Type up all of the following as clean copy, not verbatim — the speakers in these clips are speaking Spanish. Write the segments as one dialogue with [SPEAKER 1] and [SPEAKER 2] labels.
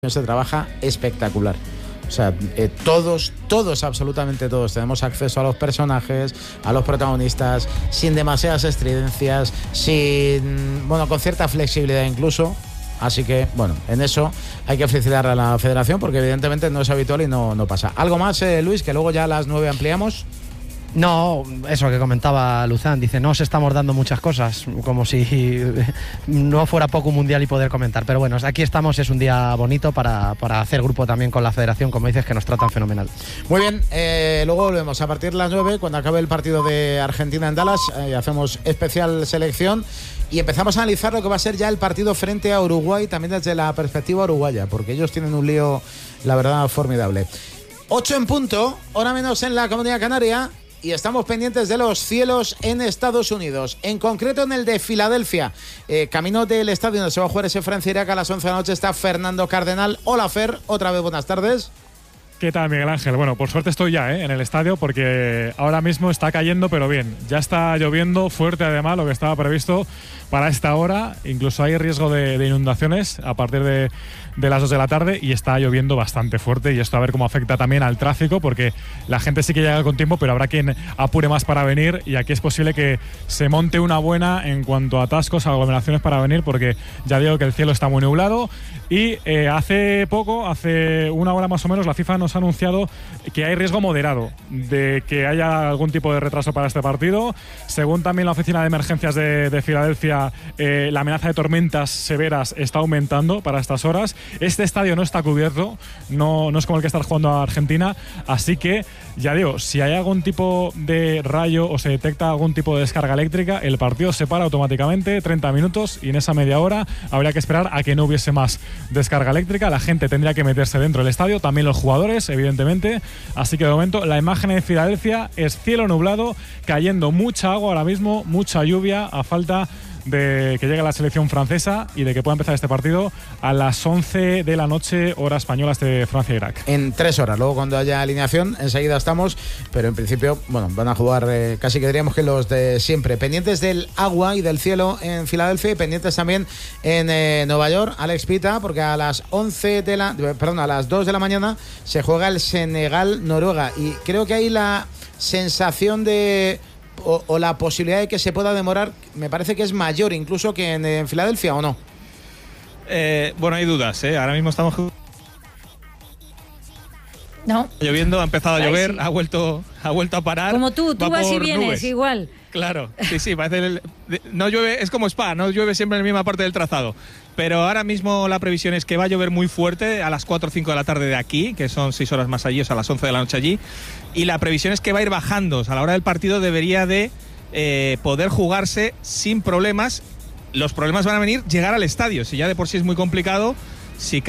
[SPEAKER 1] se trabaja espectacular. O sea, todos, absolutamente todos, tenemos acceso a los personajes, a los protagonistas, sin demasiadas estridencias, con cierta flexibilidad incluso. Así que, en eso hay que felicitar a la federación porque evidentemente no es habitual y no pasa. ¿Algo más, Luis, que luego ya a las 9 ampliamos?
[SPEAKER 2] No, eso que comentaba Luzán, dice, no os estamos dando muchas cosas, como si no fuera poco un mundial y poder comentar, pero bueno, aquí estamos, es un día bonito para hacer grupo también con la federación, como dices, que nos tratan fenomenal.
[SPEAKER 1] Muy bien, luego volvemos a partir de las 9, cuando acabe el partido de Argentina en Dallas, hacemos especial selección y empezamos a analizar lo que va a ser ya el partido frente a Uruguay, también desde la perspectiva uruguaya, porque ellos tienen un lío, la verdad, formidable. 8 en punto, hora menos en la Comunidad Canaria. Y estamos pendientes de los cielos en Estados Unidos, en concreto en el de Filadelfia. Camino del estadio donde se va a jugar ese Francia-Irak a las 11 de la noche está Fernando Cardenal. Hola, Fer, otra vez buenas tardes.
[SPEAKER 3] ¿Qué tal, Miguel Ángel? Bueno, por suerte estoy ya en el estadio porque ahora mismo está cayendo, pero bien. Ya está lloviendo fuerte, además, lo que estaba previsto para esta hora. Incluso hay riesgo de inundaciones a partir de las 2 de la tarde y está lloviendo bastante fuerte. Y esto a ver cómo afecta también al tráfico, porque la gente sí que llega con tiempo, pero habrá quien apure más para venir. Y aquí es posible que se monte una buena en cuanto a atascos, aglomeraciones para venir, porque ya digo que el cielo está muy nublado. Y hace una hora más o menos, la FIFA nos ha anunciado que hay riesgo moderado de que haya algún tipo de retraso para este partido. Según también la Oficina de Emergencias de Filadelfia, la amenaza de tormentas severas está aumentando para estas horas. Este estadio no está cubierto, no es como el que está jugando a Argentina, así que, ya digo, si hay algún tipo de rayo o se detecta algún tipo de descarga eléctrica, el partido se para automáticamente, 30 minutos, y en esa media hora habría que esperar a que no hubiese más descarga eléctrica. La gente tendría que meterse dentro del estadio, también los jugadores, evidentemente. Así que de momento la imagen de Filadelfia es cielo nublado, cayendo mucha agua ahora mismo, mucha lluvia, a falta de que llegue la selección francesa y de que pueda empezar este partido a las 11 de la noche, hora española, de Francia-Irak.
[SPEAKER 1] En 3 horas, luego cuando haya alineación, enseguida estamos, pero en principio, van a jugar casi que diríamos que los de siempre. Pendientes del agua y del cielo en Filadelfia y pendientes también en Nueva York, Alex Pita, porque a las 2 de la mañana se juega el Senegal-Noruega y creo que hay la sensación de o la posibilidad de que se pueda demorar, me parece que es mayor incluso que en Filadelfia, ¿o no?
[SPEAKER 4] Hay dudas, ahora mismo estamos lloviendo, ha empezado a llover, sí. ha vuelto a parar.
[SPEAKER 5] Como tú vas y vienes,
[SPEAKER 4] nubes.
[SPEAKER 5] Igual.
[SPEAKER 4] Claro, sí, parece no llueve, es como Spa, no llueve siempre en la misma parte del trazado. Pero ahora mismo la previsión es que va a llover muy fuerte a las 4 o 5 de la tarde de aquí, que son 6 horas más allí, o sea, a las 11 de la noche allí. Y la previsión es que va a ir bajando, o sea, a la hora del partido debería de poder jugarse sin problemas. Los problemas van a venir llegar al estadio, si ya de por sí es muy complicado, si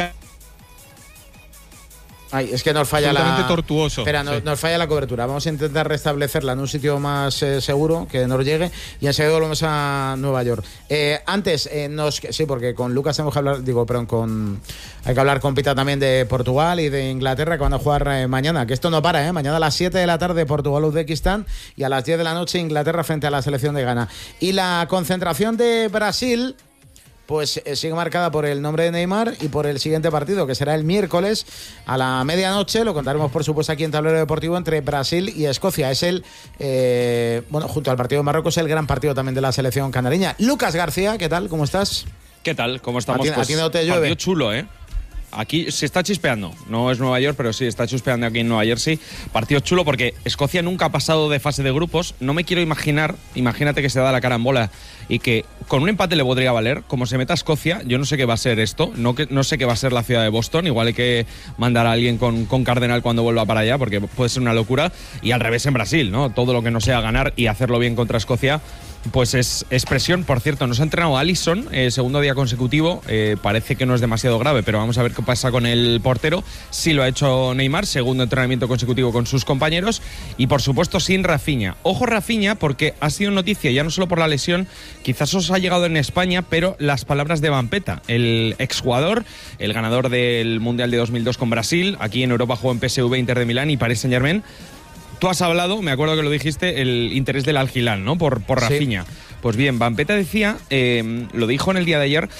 [SPEAKER 1] es que nos falla
[SPEAKER 4] tortuoso.
[SPEAKER 1] Espera, nos falla la cobertura. Vamos a intentar restablecerla en un sitio más seguro, que nos llegue, y enseguida volvemos a Nueva York. Antes, sí, porque con Lucas tenemos que hablar, hay que hablar con Pita también de Portugal y de Inglaterra, que van a jugar mañana, que esto no para, mañana a las 7 de la tarde Portugal-Uzbekistán y a las 10 de la noche Inglaterra frente a la selección de Ghana. Y la concentración de Brasil pues sigue marcada por el nombre de Neymar y por el siguiente partido, que será el miércoles a la medianoche. Lo contaremos, por supuesto, aquí en Tablero Deportivo, entre Brasil y Escocia. Es junto al partido de Marruecos, el gran partido también de la selección canareña. Lucas García, ¿qué tal? ¿Cómo estás?
[SPEAKER 6] ¿Qué tal? ¿Cómo estamos?
[SPEAKER 1] ¿A ti no te llueve?
[SPEAKER 6] Partido chulo, Aquí se está chispeando, no es Nueva York, pero sí está chispeando aquí en Nueva Jersey. Partido chulo porque Escocia nunca ha pasado de fase de grupos. No me quiero imagínate que se da la carambola y que con un empate le podría valer. Como se meta a Escocia, yo no sé qué va a ser esto, no sé qué va a ser la ciudad de Boston. Igual hay que mandar a alguien con Cardenal cuando vuelva para allá, porque puede ser una locura. Y al revés en Brasil, ¿no? Todo lo que no sea ganar y hacerlo bien contra Escocia, pues es presión. Por cierto, nos ha entrenado Alisson, segundo día consecutivo, parece que no es demasiado grave, pero vamos a ver qué pasa con el portero. Sí lo ha hecho Neymar, segundo entrenamiento consecutivo con sus compañeros, y por supuesto sin Rafinha. Ojo Rafinha, porque ha sido noticia ya no solo por la lesión, quizás os ha llegado en España, pero las palabras de Vampeta, el exjugador, el ganador del Mundial de 2002 con Brasil, aquí en Europa jugó en PSV, Inter de Milán y Paris Saint-Germain. Tú has hablado, me acuerdo que lo dijiste, el interés del Al Hilal, ¿no? Por Rafinha. Sí. Pues bien, Vampeta decía, lo dijo en el día de ayer,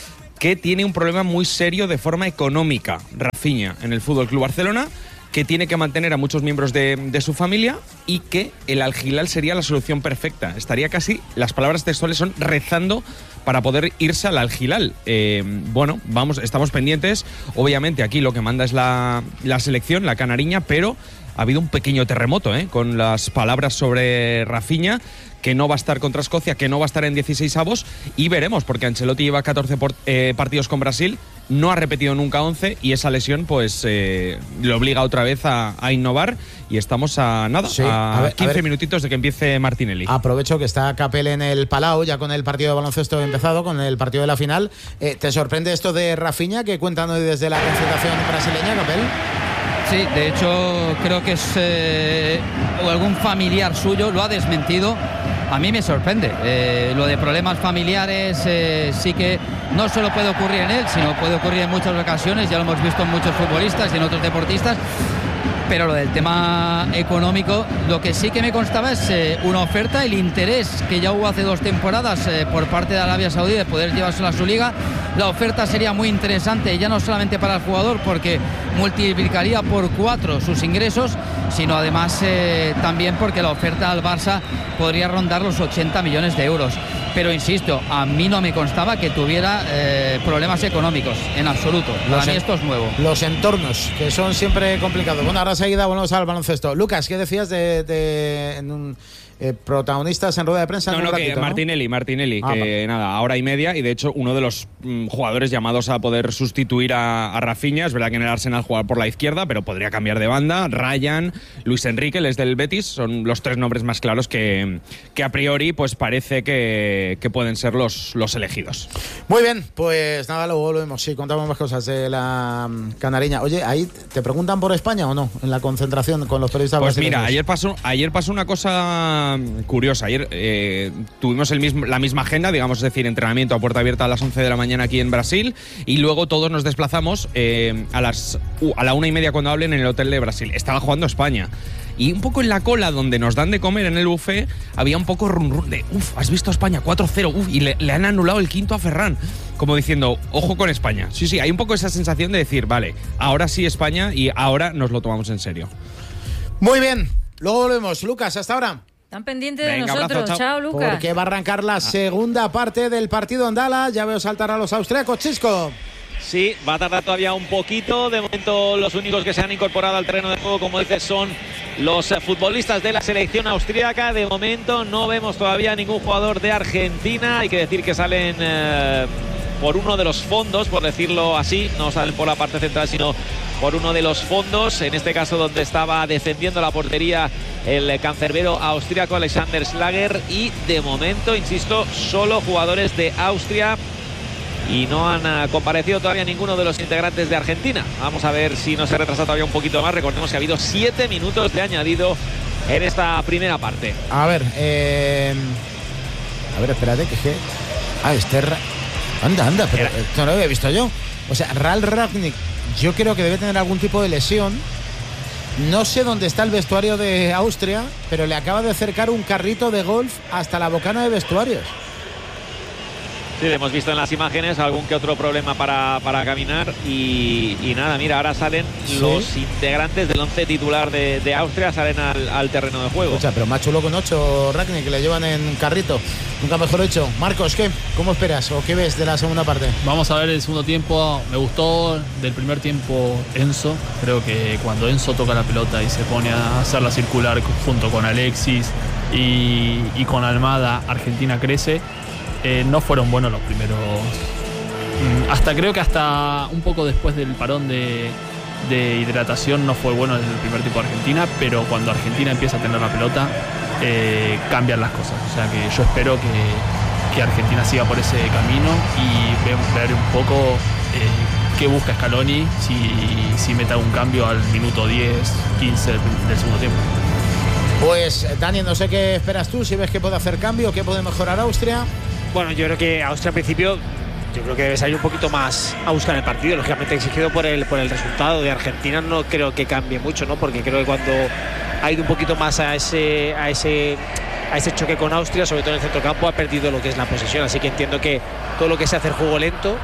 [SPEAKER 6] que tiene un problema muy serio de forma económica, Rafinha, en el FC Barcelona, que tiene que mantener a muchos miembros de su familia y que el Al Hilal sería la solución perfecta. Estaría casi, las palabras textuales son rezando para poder irse al Al Hilal. Bueno, estamos pendientes. Obviamente aquí lo que manda es la selección, la canariña, pero ha habido un pequeño terremoto con las palabras sobre Rafinha, que no va a estar contra Escocia, que no va a estar en 16avos, y veremos, porque Ancelotti lleva 14 partidos con Brasil, no ha repetido nunca 11, y esa lesión pues le obliga otra vez a innovar, y estamos a nada,
[SPEAKER 1] sí,
[SPEAKER 6] a 15 minutitos de que empiece Martinelli.
[SPEAKER 1] Aprovecho que está Capel en el Palau, ya con el partido de baloncesto empezado, con el partido de la final. ¿Te sorprende esto de Rafinha, que cuentan hoy desde la concentración brasileña, Capel?
[SPEAKER 5] Sí, de hecho creo que es algún familiar suyo lo ha desmentido. A mí me sorprende. Lo de problemas familiares sí que no solo puede ocurrir en él, sino puede ocurrir en muchas ocasiones. Ya lo hemos visto en muchos futbolistas y en otros deportistas. Pero lo del tema económico, lo que sí que me constaba es una oferta, el interés que ya hubo hace 2 temporadas por parte de Arabia Saudí de poder llevárselo a su liga. La oferta sería muy interesante, ya no solamente para el jugador, porque multiplicaría por 4 sus ingresos, sino además también porque la oferta al Barça podría rondar los 80 millones de euros. Pero insisto, a mí no me constaba que tuviera problemas económicos, en absoluto. Para mí esto es nuevo.
[SPEAKER 1] Los entornos, que son siempre complicados. Bueno, ahora seguida volvemos al baloncesto. Lucas, ¿qué decías de protagonistas en rueda de prensa?
[SPEAKER 6] Que Martinelli, que nada, hora y media, y de hecho uno de los jugadores llamados a poder sustituir a Rafinha. Es verdad que en el Arsenal juega por la izquierda, pero podría cambiar de banda. Ryan, Luis Enrique, el del Betis, son los 3 nombres más claros que a priori pues parece que pueden ser los elegidos.
[SPEAKER 1] Muy bien, pues nada, luego volvemos. Sí, contamos más cosas de la canariña. Oye, ¿ahí te preguntan por España o no? En la concentración con los periodistas brasileños.
[SPEAKER 6] Pues mira, ayer pasó una cosa curiosa. Ayer tuvimos la misma agenda, digamos, es decir, entrenamiento a puerta abierta a las 11 de la mañana aquí en Brasil, y luego todos nos desplazamos a la 1:30 cuando hablen en el hotel de Brasil. Estaba jugando España. Y un poco en la cola donde nos dan de comer en el buffet había un poco run de ¿has visto España? 4-0, y le han anulado el quinto a Ferran, como diciendo, ojo con España. Sí, hay un poco esa sensación de decir, vale, ahora sí España y ahora nos lo tomamos en serio.
[SPEAKER 1] Muy bien, luego volvemos. Lucas, hasta ahora.
[SPEAKER 7] Están pendientes de nosotros. Abrazo, chao, Lucas.
[SPEAKER 1] Porque va a arrancar la segunda parte del partido en Dallas. Ya veo saltar a los austríacos, Chisco.
[SPEAKER 8] Sí, va a tardar todavía un poquito. De momento los únicos que se han incorporado al terreno de juego, como dices, son los futbolistas de la selección austríaca. De momento no vemos todavía ningún jugador de Argentina. Hay que decir que salen por uno de los fondos, por decirlo así. No salen por la parte central, sino por uno de los fondos. En este caso donde estaba defendiendo la portería el cancerbero austríaco Alexander Schlager. Y de momento, insisto, solo jugadores de Austria. Y no han comparecido todavía ninguno de los integrantes de Argentina. Vamos a ver si no se retrasa todavía un poquito más. Recordemos que ha habido 7 minutos de añadido en esta primera parte.
[SPEAKER 1] A ver, espérate, que... Anda, pero esto no lo había visto yo. O sea, Ralf Rangnick, yo creo que debe tener algún tipo de lesión. No sé dónde está el vestuario de Austria, pero le acaba de acercar un carrito de golf hasta la bocana de vestuarios.
[SPEAKER 8] Sí, hemos visto en las imágenes algún que otro problema para caminar y nada, mira, ahora salen los integrantes del 11 titular de Austria, salen al terreno de juego.
[SPEAKER 1] O sea, pero más chulo con 8, Rangnick, que le llevan en carrito. Nunca mejor hecho. Marcos, ¿qué? ¿Cómo esperas o qué ves de la segunda parte?
[SPEAKER 9] Vamos a ver el segundo tiempo. Me gustó del primer tiempo Enzo. Creo que cuando Enzo toca la pelota y se pone a hacerla circular junto con Alexis y con Almada, Argentina crece. No fueron buenos los primeros. Creo que hasta un poco después del parón de hidratación no fue bueno el primer tiempo de Argentina, pero cuando Argentina empieza a tener la pelota cambian las cosas. O sea que yo espero que Argentina siga por ese camino y ver un poco qué busca Scaloni, si mete algún cambio al minuto 10, 15 del segundo tiempo.
[SPEAKER 1] Pues Dani, no sé qué esperas tú, si ves que puede hacer cambio, qué puede mejorar Austria.
[SPEAKER 10] Bueno, yo creo que Austria al principio debe salir un poquito más a buscar el partido, lógicamente exigido por el resultado de Argentina. No creo que cambie mucho, ¿no? Porque creo que cuando ha ido un poquito más a ese choque con Austria, sobre todo en el centrocampo, ha perdido lo que es la posesión. Así que entiendo que todo lo que se hace el juego lento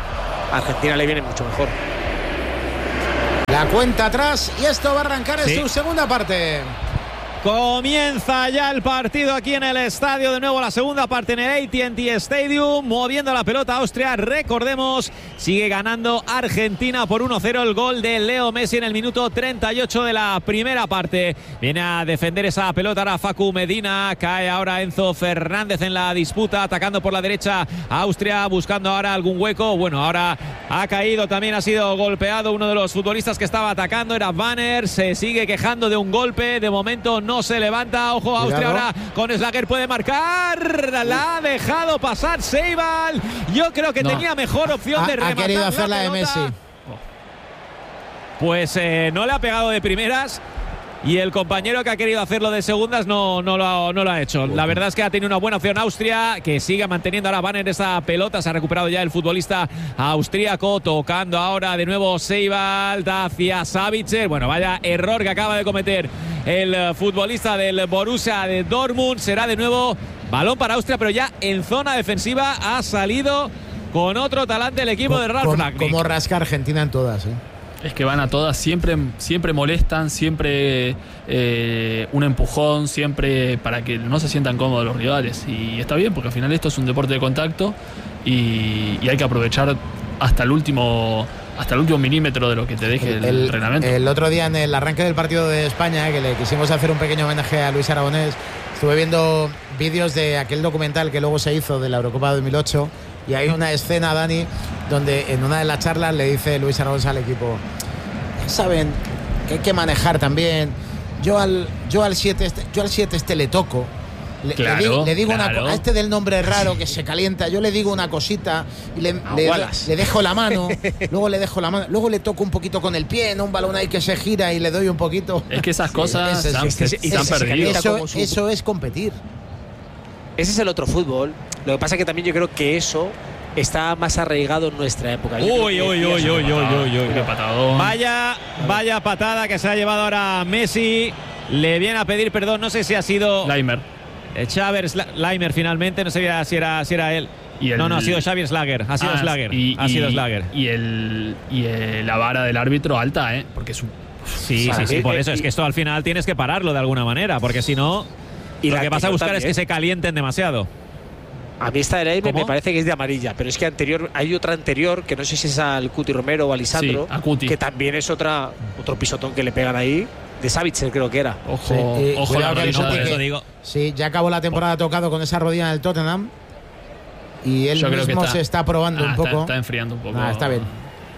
[SPEAKER 10] a Argentina le viene mucho mejor.
[SPEAKER 1] La cuenta atrás y esto va a arrancar en su segunda parte.
[SPEAKER 8] Comienza ya el partido aquí en el estadio, de nuevo la segunda parte en el AT&T Stadium, moviendo la pelota Austria, recordemos, sigue ganando Argentina por 1-0, el gol de Leo Messi en el minuto 38 de la primera parte. Viene a defender esa pelota ahora Facu Medina, cae ahora Enzo Fernández en la disputa, atacando por la derecha Austria, buscando ahora algún hueco, bueno, ahora ha caído, también ha sido golpeado uno de los futbolistas que estaba atacando, era Banner, se sigue quejando de un golpe, de momento no se levanta, ojo Austria ahora con Schlager, puede marcar, la ha dejado pasar Seibal, yo creo que tenía mejor opción de rematar.
[SPEAKER 1] Ha querido hacer la de Messi.
[SPEAKER 8] Pues no le ha pegado de primeras y el compañero que ha querido hacerlo de segundas no lo ha hecho. La verdad es que ha tenido una buena opción Austria, que sigue manteniendo ahora Banner esa pelota, se ha recuperado ya el futbolista austríaco, tocando ahora de nuevo Seibal hacia Savitzer. Bueno, vaya error que acaba de cometer el futbolista del Borussia de Dortmund. Será de nuevo balón para Austria, pero ya en zona defensiva ha salido con otro talante el equipo de Ralf Rangnick.
[SPEAKER 1] Como rasca Argentina en todas,
[SPEAKER 9] Es que van a todas, siempre molestan, siempre un empujón, siempre para que no se sientan cómodos los rivales. Y está bien, porque al final esto es un deporte de contacto y hay que aprovechar hasta el último milímetro de lo que te deje el reglamento.
[SPEAKER 1] El otro día en el arranque del partido de España, que le quisimos hacer un pequeño homenaje a Luis Aragonés, estuve viendo vídeos de aquel documental que luego se hizo de la Eurocopa 2008 y hay una escena, Dani, donde en una de las charlas le dice Luis Aragonés al equipo: ya saben que hay que manejar también, yo al 7 este le toco. Le digo una cosa, a este del nombre raro que se calienta, yo le digo una cosita y le dejo la mano, luego le dejo la mano, luego le toco un poquito con el pie, en un balón ahí que se gira y le doy un poquito.
[SPEAKER 9] Es que esas cosas se han perdido.
[SPEAKER 1] Eso es competir.
[SPEAKER 10] Ese es el otro fútbol. Lo que pasa es que también yo creo que eso está más arraigado en nuestra época.
[SPEAKER 8] Uy. Qué patadón. Vaya patada que se ha llevado ahora Messi. Le viene a pedir perdón, no sé si ha sido
[SPEAKER 9] Leimer.
[SPEAKER 8] Xaver Leimer finalmente, no sé si era él. No, ha sido Xavier Schlager. Ha sido Schlager. Ha sido Schlager.
[SPEAKER 9] Y la vara del árbitro alta, porque es un...
[SPEAKER 8] Sí, por eso es que esto al final tienes que pararlo de alguna manera, porque si no, lo que vas a buscar es que se calienten demasiado.
[SPEAKER 10] A mí esta de Leimer me parece que es de amarilla, pero es que hay otra anterior, que no sé si es al Cuti Romero o al Lisandro, que también es otro pisotón que le pegan ahí. De Savitzer creo que era.
[SPEAKER 9] Ojo la rodilla,
[SPEAKER 8] eso digo.
[SPEAKER 1] Sí, ya acabó la temporada tocado con esa rodilla en el Tottenham y él mismo se está probando un poco.
[SPEAKER 9] Está enfriando un poco.
[SPEAKER 1] Está bien.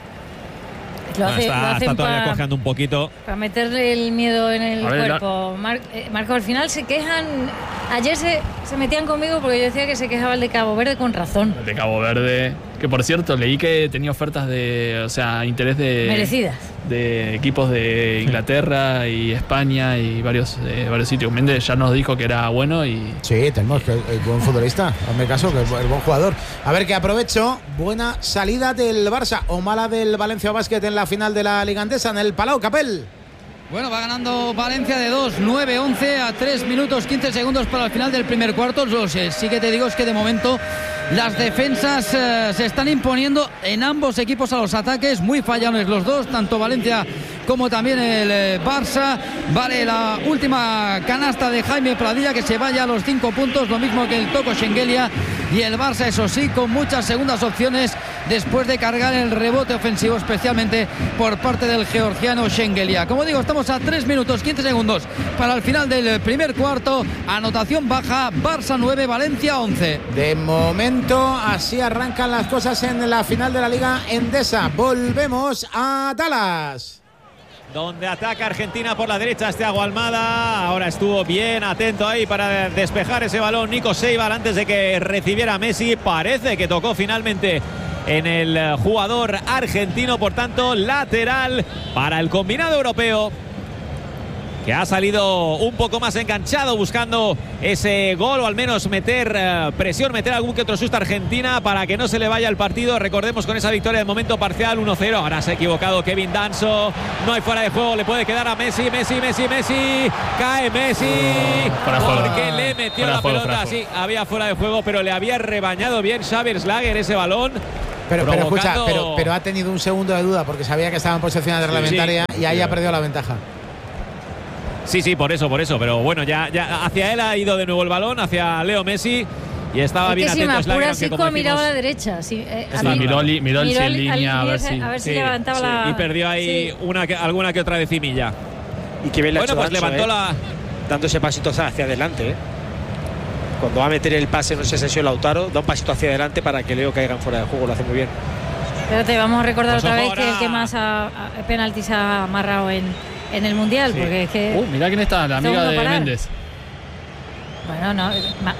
[SPEAKER 8] Está todavía cojeando un poquito.
[SPEAKER 7] Para meterle el miedo en el cuerpo. Marco, al final se quejan. Ayer se metían conmigo porque yo decía que se quejaba el de Cabo Verde con razón.
[SPEAKER 9] El de Cabo Verde, que por cierto leí que tenía ofertas interés de
[SPEAKER 7] merecidas
[SPEAKER 9] de equipos de Inglaterra y España y varios sitios. Méndez ya nos dijo que era bueno y...
[SPEAKER 1] Sí, tenemos que el buen futbolista, hazme caso, que es el buen jugador. A ver, que aprovecho, buena salida del Barça o mala del Valencia Basket en la final de la Liga Endesa en el Palau Capel.
[SPEAKER 5] Bueno, va ganando Valencia de 2, 9-11 a 3 minutos 15 segundos para el final del primer cuarto. Sí que te digo es que de momento las defensas se están imponiendo en ambos equipos a los ataques, muy fallables los dos, tanto Valencia como también el Barça. Vale la última canasta de Jaime Pradilla, que se vaya a los 5 puntos, lo mismo que el Toko Schengelia, y el Barça, eso sí, con muchas segundas opciones después de cargar el rebote ofensivo, especialmente por parte del georgiano Schengelia. Como digo, estamos a 3 minutos 15 segundos para el final del primer cuarto. Anotación baja, Barça 9, Valencia 11.
[SPEAKER 1] De momento así arrancan las cosas en la final de la Liga Endesa. Volvemos a Dallas,
[SPEAKER 8] donde ataca Argentina por la derecha. Thiago Almada ahora estuvo bien atento ahí para despejar ese balón Nico Seibal antes de que recibiera Messi. Parece que tocó finalmente en el jugador argentino, por tanto lateral para el combinado europeo, que ha salido un poco más enganchado buscando ese gol, o al menos meter presión, meter algún que otro susto a Argentina para que no se le vaya el partido. Recordemos, con esa victoria de momento parcial 1-0. Ahora se ha equivocado Kevin Danso, no hay fuera de juego, le puede quedar a Messi. Cae Messi porque le metió la pelota. Sí, había fuera de juego, pero le había rebañado bien Xavier Schlager ese balón.
[SPEAKER 1] Pero escucha, pero ha tenido un segundo de duda porque sabía que estaba en posición reglamentaria y ahí ha perdido la ventaja.
[SPEAKER 8] Sí, por eso. Pero bueno, ya hacia él ha ido de nuevo el balón, hacia Leo Messi. Y estaba bien atento Slager,
[SPEAKER 7] que como miraba a la derecha. Sí,
[SPEAKER 9] miró en línea a ver si
[SPEAKER 7] levantaba la...
[SPEAKER 8] Y perdió ahí alguna que otra decimilla.
[SPEAKER 10] Y que bien le ha hecho
[SPEAKER 8] pues
[SPEAKER 10] Nacho,
[SPEAKER 8] levantó la...
[SPEAKER 10] dando ese pasito hacia adelante. Cuando va a meter el pase, no sé si ha sido Lautaro, da un pasito hacia adelante para que Leo caiga fuera de juego. Lo hace muy bien.
[SPEAKER 7] Espérate, vamos a recordar otra vez que el que más penaltis ha amarrado en el Mundial. Porque es que
[SPEAKER 9] mira quién está, la amiga de Méndez.
[SPEAKER 7] Bueno, no,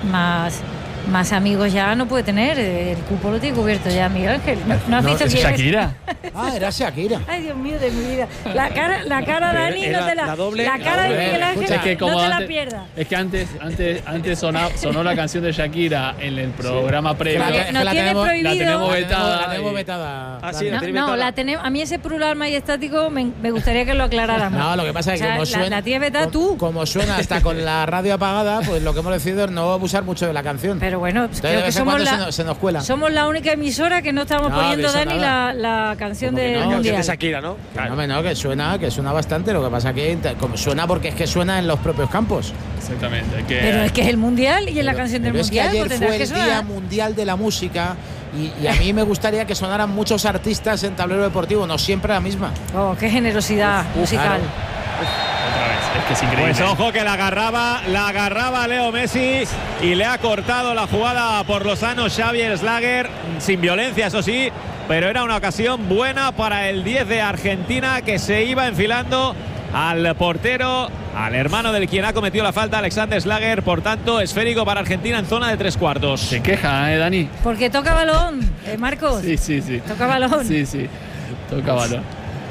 [SPEAKER 7] más amigos ya no puede tener. El cupo lo tiene cubierto ya, Miguel Ángel. ¿No has visto
[SPEAKER 9] ¿es Shakira?
[SPEAKER 1] Era Shakira.
[SPEAKER 7] Ay, Dios mío de mi vida. La cara Dani, no te la cara de Miguel Ángel,
[SPEAKER 9] es que como
[SPEAKER 7] no te
[SPEAKER 9] antes,
[SPEAKER 7] la pierdas.
[SPEAKER 9] Es que antes sonó la canción de Shakira en el programa previo.
[SPEAKER 7] La tenemos
[SPEAKER 9] vetada.
[SPEAKER 1] La tenemos vetada.
[SPEAKER 7] La tenemos. A mí ese plural majestático me gustaría que lo aclaráramos.
[SPEAKER 1] No, lo que pasa es que como suena,
[SPEAKER 7] la tienes vetada tú.
[SPEAKER 1] Como suena hasta con la radio apagada, pues lo que hemos decidido es no abusar mucho de la canción.
[SPEAKER 7] Pero bueno, creo que
[SPEAKER 1] se nos cuela.
[SPEAKER 7] Somos la única emisora que no estamos poniendo, Dani, la canción del Mundial.
[SPEAKER 10] De Shakira, ¿no?
[SPEAKER 1] Claro. No, que suena bastante. Lo que pasa que como suena porque es que suena en los propios campos.
[SPEAKER 9] Exactamente.
[SPEAKER 7] Pero es que es el Mundial y es la canción del Mundial.
[SPEAKER 1] Es que ayer fue el Día Mundial de la Música y a mí me gustaría que sonaran muchos artistas en tablero deportivo, no siempre la misma.
[SPEAKER 7] Oh, qué generosidad musical.
[SPEAKER 9] Claro. Otra vez, es que es increíble.
[SPEAKER 8] Pues ojo que la agarraba Leo Messi y le ha cortado la jugada por Lozano Xavi Slager, sin violencia, eso sí, pero era una ocasión buena para el 10 de Argentina, que se iba enfilando al portero, al hermano del quien ha cometido la falta, Alexander Slager. Por tanto, esférico para Argentina en zona de 3/4.
[SPEAKER 9] Se queja, Dani.
[SPEAKER 7] Porque toca balón, Marcos.
[SPEAKER 9] Sí.
[SPEAKER 7] Toca balón.
[SPEAKER 9] Sí, toca balón.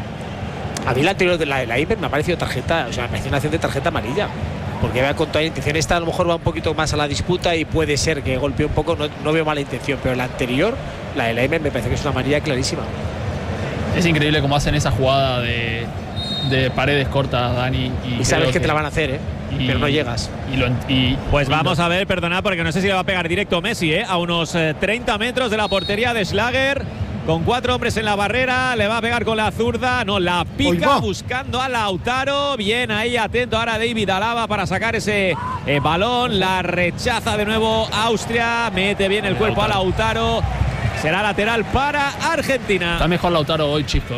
[SPEAKER 10] A mí la anterior de la Iber me ha parecido tarjeta, o sea, me pareció una acción de tarjeta amarilla. Porque va con toda la intención. Esta a lo mejor va un poquito más a la disputa y puede ser que golpee un poco, no veo mala intención, pero la anterior, la de la Iber, me parece que es una amarilla clarísima.
[SPEAKER 9] Es increíble cómo hacen esa jugada de paredes cortas, Dani.
[SPEAKER 10] Y sabes que te la van a hacer, pero no llegas.
[SPEAKER 8] Pues vamos a ver, perdonad, porque no sé si le va a pegar directo Messi, a unos 30 metros de la portería de Slager. Con 4 hombres en la barrera, le va a pegar con la zurda, no, la pica buscando a Lautaro. Bien ahí, atento ahora David Alaba para sacar ese balón. La rechaza de nuevo Austria, mete bien el cuerpo a Lautaro. Será lateral para Argentina.
[SPEAKER 9] Está mejor Lautaro hoy, Chisco,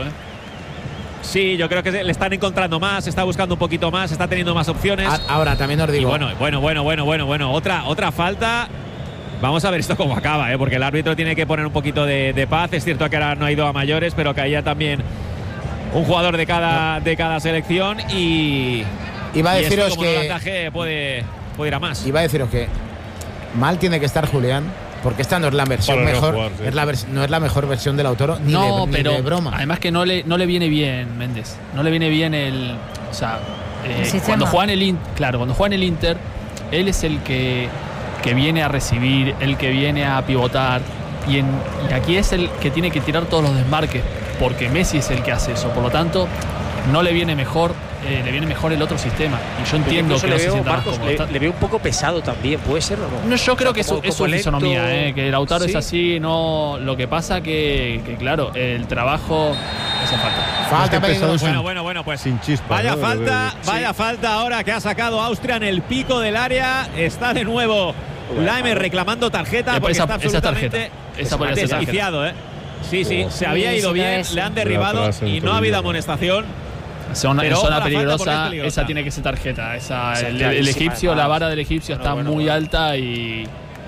[SPEAKER 8] Sí, yo creo que le están encontrando más, está buscando un poquito más, está teniendo más opciones.
[SPEAKER 1] Ahora también os digo.
[SPEAKER 8] Y bueno, otra falta. Vamos a ver esto cómo acaba, porque el árbitro tiene que poner un poquito de paz. Es cierto que ahora no ha ido a mayores, pero caía también un jugador de cada selección y
[SPEAKER 1] iba a deciros que
[SPEAKER 8] el puede ir a más.
[SPEAKER 1] Iba a deciros que mal tiene que estar Julián, porque esta no es la versión mejor, no es la mejor versión del Lautaro, ni de broma.
[SPEAKER 9] Además que no le viene bien Méndez, no le viene bien cuando juega en el Inter, él es el que viene a recibir, el que viene a pivotar, y aquí es el que tiene que tirar todos los desmarques, porque Messi es el que hace eso. Por lo tanto, no le viene mejor, le viene mejor el otro sistema. Y yo entiendo que no se sienta más cómodo.
[SPEAKER 10] Le veo un poco pesado también, ¿puede ser o no?
[SPEAKER 9] No, yo creo que es su fisonomía, que Lautaro es así, no. Lo que pasa que claro, el trabajo hace falta.
[SPEAKER 8] Bueno, pues sin chispa. Vaya falta ahora que ha sacado Austria en el pico del área. Está de nuevo Laimer reclamando tarjeta, porque está absolutamente desquiciado, Sí, se había ido bien, le han derribado y no ha habido amonestación.
[SPEAKER 9] En zona peligrosa, esa tiene que ser tarjeta. El egipcio, la vara del egipcio está muy alta y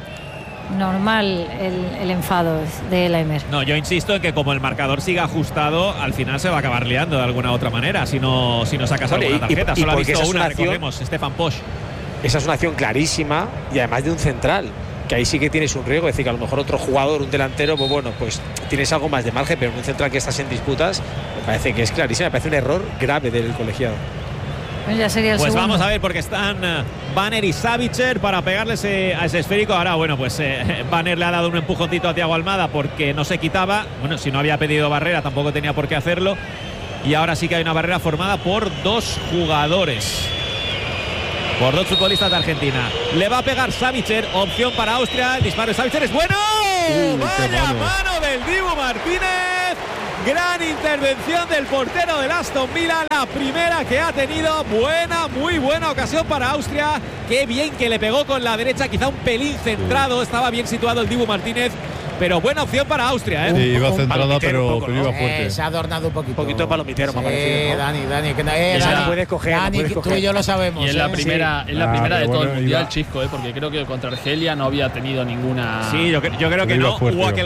[SPEAKER 7] normal el enfado de Laimer.
[SPEAKER 8] No, yo insisto en que como el marcador siga ajustado, al final se va a acabar liando de alguna otra manera si no sacas alguna tarjeta. Solo ha visto una, recordemos, Stefan Posch.
[SPEAKER 10] Esa es una acción clarísima y además de un central, que ahí sí que tienes un riesgo. Es decir, que a lo mejor otro jugador, un delantero, pues tienes algo más de margen, pero en un central que estás en disputas, me parece que es clarísima, me parece un error grave del colegiado.
[SPEAKER 7] Pues ya sería el segundo.
[SPEAKER 8] Vamos a ver, porque están Banner y Savitzer para pegarle a ese esférico. Ahora, Banner le ha dado un empujoncito a Thiago Almada porque no se quitaba. Bueno, si no había pedido barrera, tampoco tenía por qué hacerlo. Y ahora sí que hay una barrera formada por 2 jugadores. Por 2 futbolistas de Argentina. Le va a pegar Savitzer, opción para Austria. El disparo de Savitzer es bueno. ¡Vaya mano del Dibu Martínez! Gran intervención del portero del Aston Villa, la primera que ha tenido. Muy buena ocasión para Austria. Qué bien que le pegó con la derecha, quizá un pelín centrado. Estaba bien situado el Dibu Martínez. Pero buena opción para Austria, ¿eh?
[SPEAKER 11] Sí, iba centrada, pero iba fuerte.
[SPEAKER 1] Se ha adornado un poquito.
[SPEAKER 10] Un poquito de palomitero, me ha parecido, ¿no?
[SPEAKER 1] Dani, que
[SPEAKER 10] Dani, puedes coger.
[SPEAKER 1] Dani, tú y yo lo sabemos.
[SPEAKER 9] Y es la primera, es la primera de todo el mundial,
[SPEAKER 3] iba.
[SPEAKER 9] Chisco, porque creo que contra Argelia no había tenido ninguna.
[SPEAKER 8] Sí, yo creo que no. Hubo aquel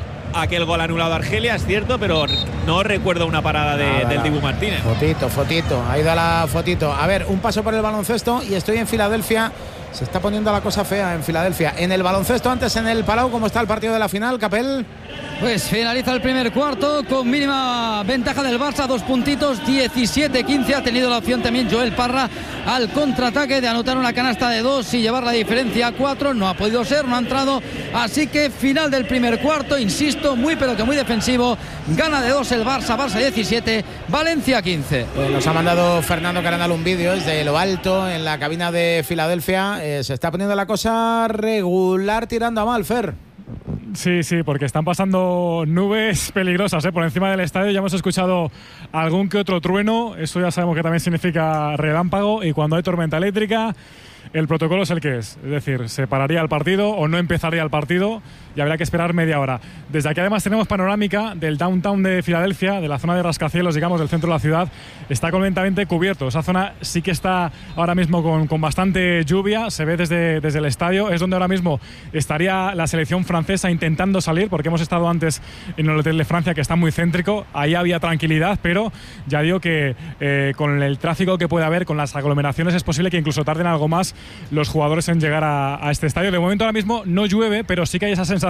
[SPEAKER 8] gol anulado a Argelia, es cierto, pero no recuerdo una parada del Dibu Martínez.
[SPEAKER 1] Fotito. Ahí da la fotito. A ver, un paso por el baloncesto y estoy en Filadelfia. Se está poniendo la cosa fea en Filadelfia. En el baloncesto, antes en el Palau, ¿cómo está el partido de la final, Capel?
[SPEAKER 5] Pues finaliza el primer cuarto con mínima ventaja del Barça, 2 puntitos, 17-15. Ha tenido la opción también Joel Parra al contraataque de anotar una canasta de 2 y llevar la diferencia a 4. No ha podido ser, no ha entrado. Así que final del primer cuarto, insisto, muy pero que muy defensivo. Gana de 2 el Barça 17, Valencia 15.
[SPEAKER 1] Nos ha mandado Fernando Caranal un vídeo desde lo alto en la cabina de Filadelfia. Se está poniendo la cosa regular tirando a mal, Fer.
[SPEAKER 3] Sí, porque están pasando nubes peligrosas por encima del estadio. Ya hemos escuchado algún que otro trueno. Eso ya sabemos que también significa relámpago. Y cuando hay tormenta eléctrica, el protocolo es el que es. Es decir, se pararía el partido o no empezaría el partido y habría que esperar media hora. Desde aquí además tenemos panorámica del downtown de Filadelfia, de la zona de rascacielos, digamos, del centro de la ciudad. Está completamente cubierto. Esa zona sí que está ahora mismo con bastante lluvia. Se ve desde el estadio. Es donde ahora mismo estaría la selección francesa intentando salir, porque hemos estado antes en el Hotel de Francia, que está muy céntrico. Ahí había tranquilidad, pero ya digo que con el tráfico que puede haber, con las aglomeraciones, es posible que incluso tarden algo más los jugadores en llegar a este estadio. De momento ahora mismo no llueve, pero sí que hay esa sensación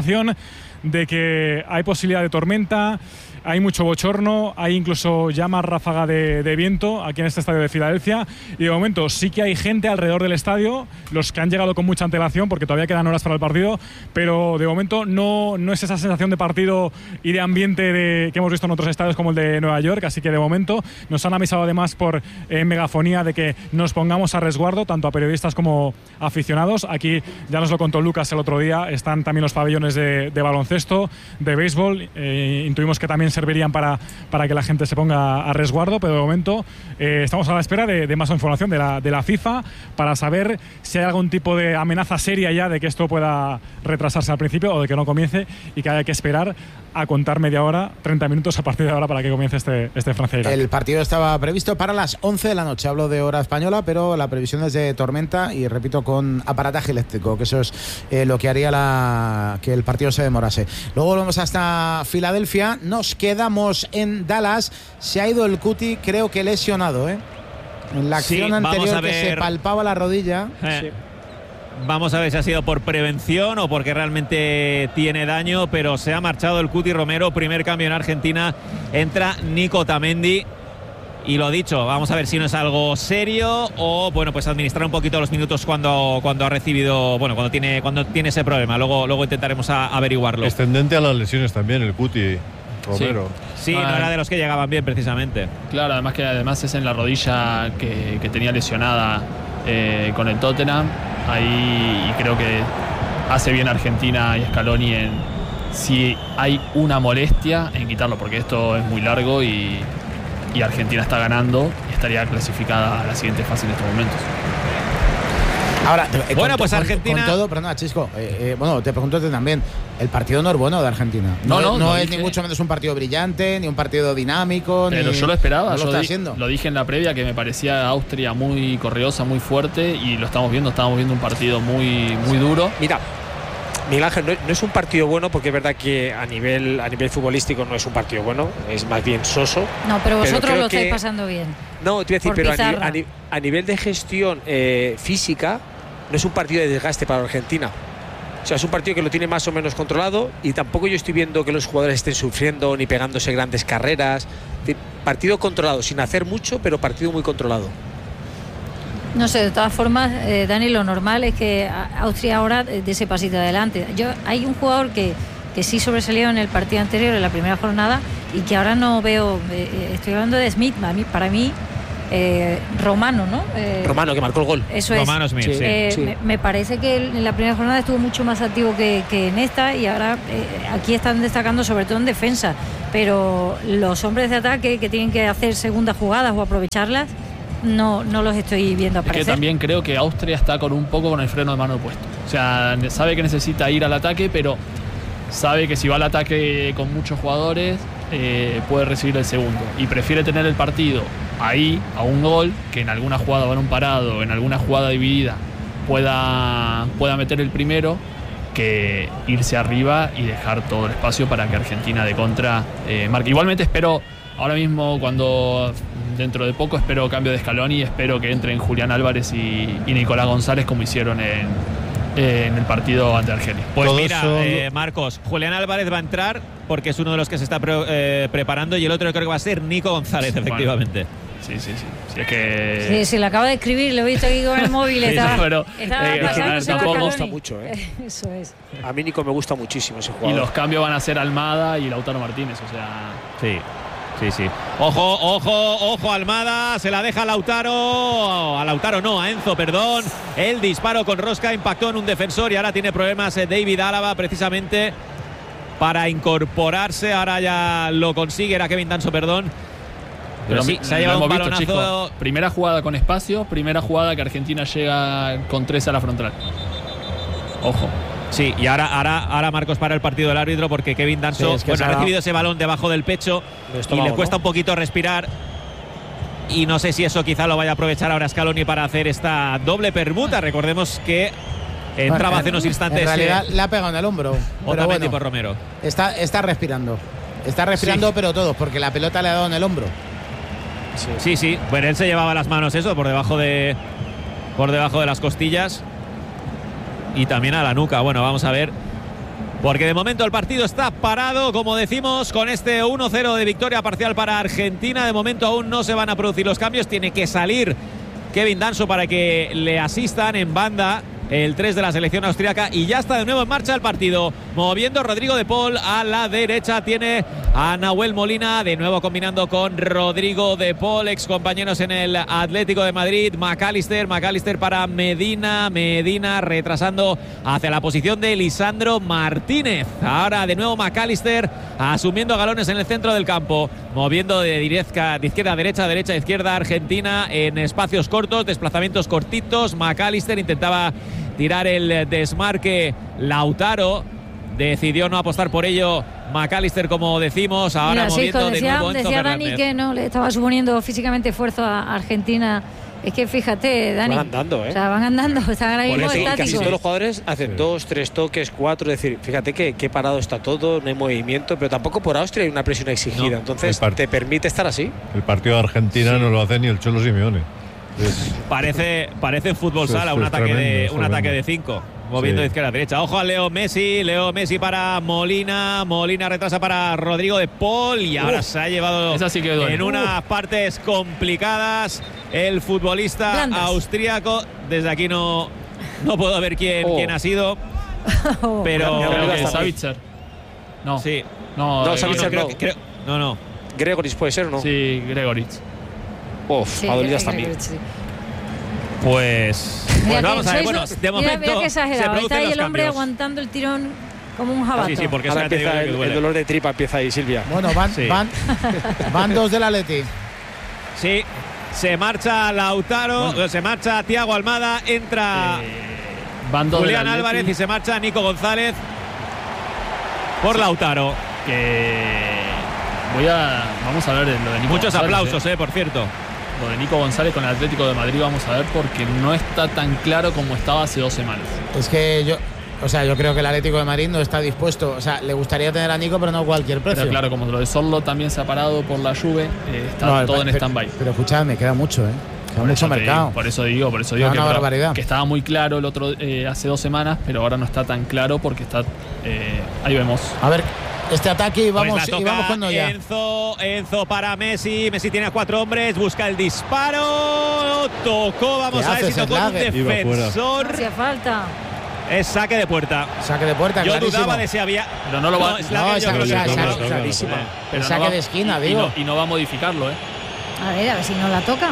[SPEAKER 3] de que hay posibilidad de tormenta, hay mucho bochorno, hay incluso ya más ráfaga de viento aquí en este estadio de Filadelfia, y de momento sí que hay gente alrededor del estadio, los que han llegado con mucha antelación porque todavía quedan horas para el partido, pero de momento no es esa sensación de partido y de ambiente que hemos visto en otros estadios como el de Nueva York. Así que de momento nos han avisado además por megafonía de que nos pongamos a resguardo, tanto a periodistas como aficionados. Aquí ya nos lo contó Lucas el otro día, están también los pabellones de baloncesto, de béisbol, intuimos que también servirían para que la gente se ponga a resguardo, pero de momento estamos a la espera de más información de la FIFA para saber si hay algún tipo de amenaza seria ya de que esto pueda retrasarse al principio o de que no comience y que haya que esperar a contar media hora, 30 minutos a partir de ahora para que comience este Francia-Irak.
[SPEAKER 1] El partido estaba previsto para las 11 de la noche, hablo de hora española, pero la previsión es de tormenta y repito, con aparataje eléctrico, que eso es lo que haría que el partido se demorase. Luego volvemos hasta Filadelfia, nos quedamos en Dallas. Se ha ido el Cuti, creo que lesionado, en la acción anterior que se palpaba la rodilla.
[SPEAKER 8] Sí. Vamos a ver si ha sido por prevención o porque realmente tiene daño, pero se ha marchado el Cuti Romero. Primer cambio en Argentina, entra Nico Otamendi. Y lo dicho, vamos a ver si no es algo serio o, bueno, pues administrar un poquito los minutos cuando ha recibido, bueno, cuando tiene ese problema. Luego intentaremos averiguarlo.
[SPEAKER 11] Es tendente a las lesiones también el Cuti Romero.
[SPEAKER 8] Sí, no era de los que llegaban bien precisamente.
[SPEAKER 9] Claro, además es en la rodilla que tenía lesionada con el Tottenham. Ahí creo que hace bien Argentina y Scaloni si hay una molestia en quitarlo, porque esto es muy largo y Argentina está ganando y estaría clasificada a la siguiente fase en estos momentos.
[SPEAKER 1] Ahora,
[SPEAKER 8] pues Argentina.
[SPEAKER 1] Con todo, perdona, Chisco. Bueno, te pregunto también. El partido no es bueno de Argentina. No es ni mucho menos un partido brillante, ni un partido dinámico.
[SPEAKER 9] Pero yo lo esperaba.
[SPEAKER 1] No lo
[SPEAKER 9] lo dije en la previa que me parecía Austria muy correosa, muy fuerte, y lo estamos viendo. Estábamos viendo un partido muy, muy duro.
[SPEAKER 10] Mira, Miguel Ángel, no es un partido bueno, porque es verdad que a nivel futbolístico no es un partido bueno, es más bien soso.
[SPEAKER 7] No, pero vosotros lo estáis pasando bien.
[SPEAKER 10] No, te iba a decir, pero a nivel de gestión física, no es un partido de desgaste para Argentina. O sea, es un partido que lo tiene más o menos controlado, y tampoco yo estoy viendo que los jugadores estén sufriendo ni pegándose grandes carreras. Partido controlado, sin hacer mucho, pero partido muy controlado.
[SPEAKER 7] No sé, de todas formas, Dani, lo normal es que Austria ahora dé ese pasito adelante. Hay un jugador que sí sobresalió en el partido anterior, en la primera jornada, y que ahora no veo. Estoy hablando de Smith. Para mí Romano, ¿no?
[SPEAKER 10] Romano, que marcó el gol.
[SPEAKER 7] Eso es.
[SPEAKER 4] Romano Smith, sí.
[SPEAKER 7] Me parece que en la primera jornada estuvo mucho más activo que en esta, y ahora aquí están destacando sobre todo en defensa, pero los hombres de ataque que tienen que hacer segundas jugadas o aprovecharlas, no los estoy viendo aparecer.
[SPEAKER 9] Es que también creo que Austria está un poco con el freno de mano puesto. O sea, sabe que necesita ir al ataque, pero sabe que si va al ataque con muchos jugadores puede recibir el segundo, y prefiere tener el partido ahí a un gol, que en alguna jugada balón parado, en alguna jugada dividida pueda meter el primero, que irse arriba y dejar todo el espacio para que Argentina de contra marque. Igualmente espero ahora mismo, cuando dentro de poco espero cambio de Scaloni, y espero que entren Julián Álvarez y Nicolás González como hicieron en el partido ante Argelia.
[SPEAKER 8] Pues mira, Marcos, Julián Álvarez va a entrar porque es uno de los que se está preparando, y el otro creo que va a ser Nico González, efectivamente.
[SPEAKER 9] Bueno, sí. Si es que...
[SPEAKER 7] Sí, le acabo de escribir, lo he visto aquí con el móvil. Estaba
[SPEAKER 10] Nico me gusta mucho,
[SPEAKER 7] Eso es.
[SPEAKER 10] A mí Nico me gusta muchísimo ese jugador.
[SPEAKER 9] Y los cambios van a ser Almada y Lautaro Martínez, o sea...
[SPEAKER 8] Sí. Ojo, Almada, se la deja a Lautaro. A Enzo, perdón. El disparo con rosca impactó en un defensor y ahora tiene problemas David Álava precisamente para incorporarse. Ahora ya lo consigue, era Kevin Danso, perdón. Pero sí, se ha llevado un balonazo.
[SPEAKER 9] Chicos, primera jugada con espacio, primera jugada que Argentina llega con 3 a la frontal. Ojo.
[SPEAKER 8] Sí, y ahora Marcos para el partido del árbitro, porque Kevin Danso ha recibido ese balón debajo del pecho y le cuesta un poquito respirar. Y no sé si eso quizá lo vaya a aprovechar ahora Scaloni para hacer esta doble permuta. Recordemos que entraba hace unos instantes.
[SPEAKER 1] En realidad le ha pegado en el hombro.
[SPEAKER 8] Otamendi por Romero.
[SPEAKER 1] Está respirando. Está respirando, pero todos, porque la pelota le ha dado en el hombro.
[SPEAKER 8] Sí. Bueno, él se llevaba las manos por debajo de las costillas. Y también a la nuca. Bueno, vamos a ver, porque de momento el partido está parado, como decimos, con este 1-0 de victoria parcial para Argentina. De momento aún no se van a producir los cambios. Tiene que salir Kevin Danso para que le asistan en banda el 3 de la selección austríaca, y ya está de nuevo en marcha el partido, moviendo Rodrigo de Paul a la derecha, tiene a Nahuel Molina, de nuevo combinando con Rodrigo de Paul, ex compañeros en el Atlético de Madrid. McAllister para Medina retrasando hacia la posición de Lisandro Martínez. Ahora de nuevo McAllister asumiendo galones en el centro del campo, moviendo de izquierda a derecha, derecha a izquierda Argentina en espacios cortos, desplazamientos cortitos. McAllister intentaba tirar el desmarque, Lautaro decidió no apostar por ello. McAllister, como decimos, ahora moviendo de nuevo Enzo Fernández.
[SPEAKER 7] Dani que no le estaba suponiendo físicamente esfuerzo a Argentina. Es que fíjate, Dani.
[SPEAKER 10] Van andando,
[SPEAKER 7] O sea, van andando, están ahora mismo estáticos.
[SPEAKER 10] Casi todos los jugadores hacen 2, 3 toques, 4. Es decir, fíjate que parado está todo, no hay movimiento, pero tampoco por Austria hay una presión exigida. Entonces, te permite estar así.
[SPEAKER 11] El partido de Argentina no lo hace ni el Cholo Simeone.
[SPEAKER 8] Parece fútbol sala, un ataque de 5, moviendo de izquierda a derecha. Ojo a Leo Messi para Molina retrasa para Rodrigo de Paul, y ahora se ha llevado en unas partes complicadas el futbolista austríaco. Desde aquí no puedo ver quién ha sido, pero
[SPEAKER 9] creo que es Savitzer.
[SPEAKER 8] No, sí,
[SPEAKER 10] Savitzer
[SPEAKER 8] no.
[SPEAKER 10] Gregoritsch puede ser, ¿o no?
[SPEAKER 9] Sí, Gregoritsch.
[SPEAKER 10] Ha dolido también.
[SPEAKER 8] Pues vamos a ver. Bueno, de momento
[SPEAKER 7] mira que exagerado. Está ahí el hombre
[SPEAKER 8] cambios.
[SPEAKER 7] aguantando el tirón como un jabato.
[SPEAKER 8] Sí, porque
[SPEAKER 10] ahora empieza el dolor de tripa, empieza ahí, Silvia.
[SPEAKER 1] Bueno, van 2 del Atleti.
[SPEAKER 8] Sí, se marcha Lautaro, se marcha Thiago Almada, entra Julián Álvarez y se marcha Nico González por Lautaro.
[SPEAKER 9] Vamos a ver lo de Nico
[SPEAKER 8] Muchos
[SPEAKER 9] González,
[SPEAKER 8] aplausos, por cierto.
[SPEAKER 9] Lo de Nico González con el Atlético de Madrid vamos a ver, porque no está tan claro como estaba hace 2 semanas.
[SPEAKER 1] Es que yo creo que el Atlético de Madrid no está dispuesto. O sea, le gustaría tener a Nico, pero no a cualquier precio.
[SPEAKER 9] Pero claro, como lo de Sorlo también se ha parado por la Juve, está todo en stand-by.
[SPEAKER 1] Pero escuchadme, queda mucho, Queda mucho mercado.
[SPEAKER 9] Por eso digo que estaba muy claro el otro hace 2 semanas, pero ahora no está tan claro porque está. Ahí vemos.
[SPEAKER 1] A ver. Este ataque y vamos cuando ya.
[SPEAKER 8] Enzo para Messi tiene a 4 hombres, busca el disparo, tocó, vamos a ver si tocó un defensor.
[SPEAKER 7] Hacía falta.
[SPEAKER 8] Es saque de puerta. Yo
[SPEAKER 1] clarísimo.
[SPEAKER 8] dudaba de si había.
[SPEAKER 9] Pero no lo va.
[SPEAKER 1] Clarísima. El saque de esquina, digo.
[SPEAKER 9] Y no va a modificarlo,
[SPEAKER 7] A ver si no la toca.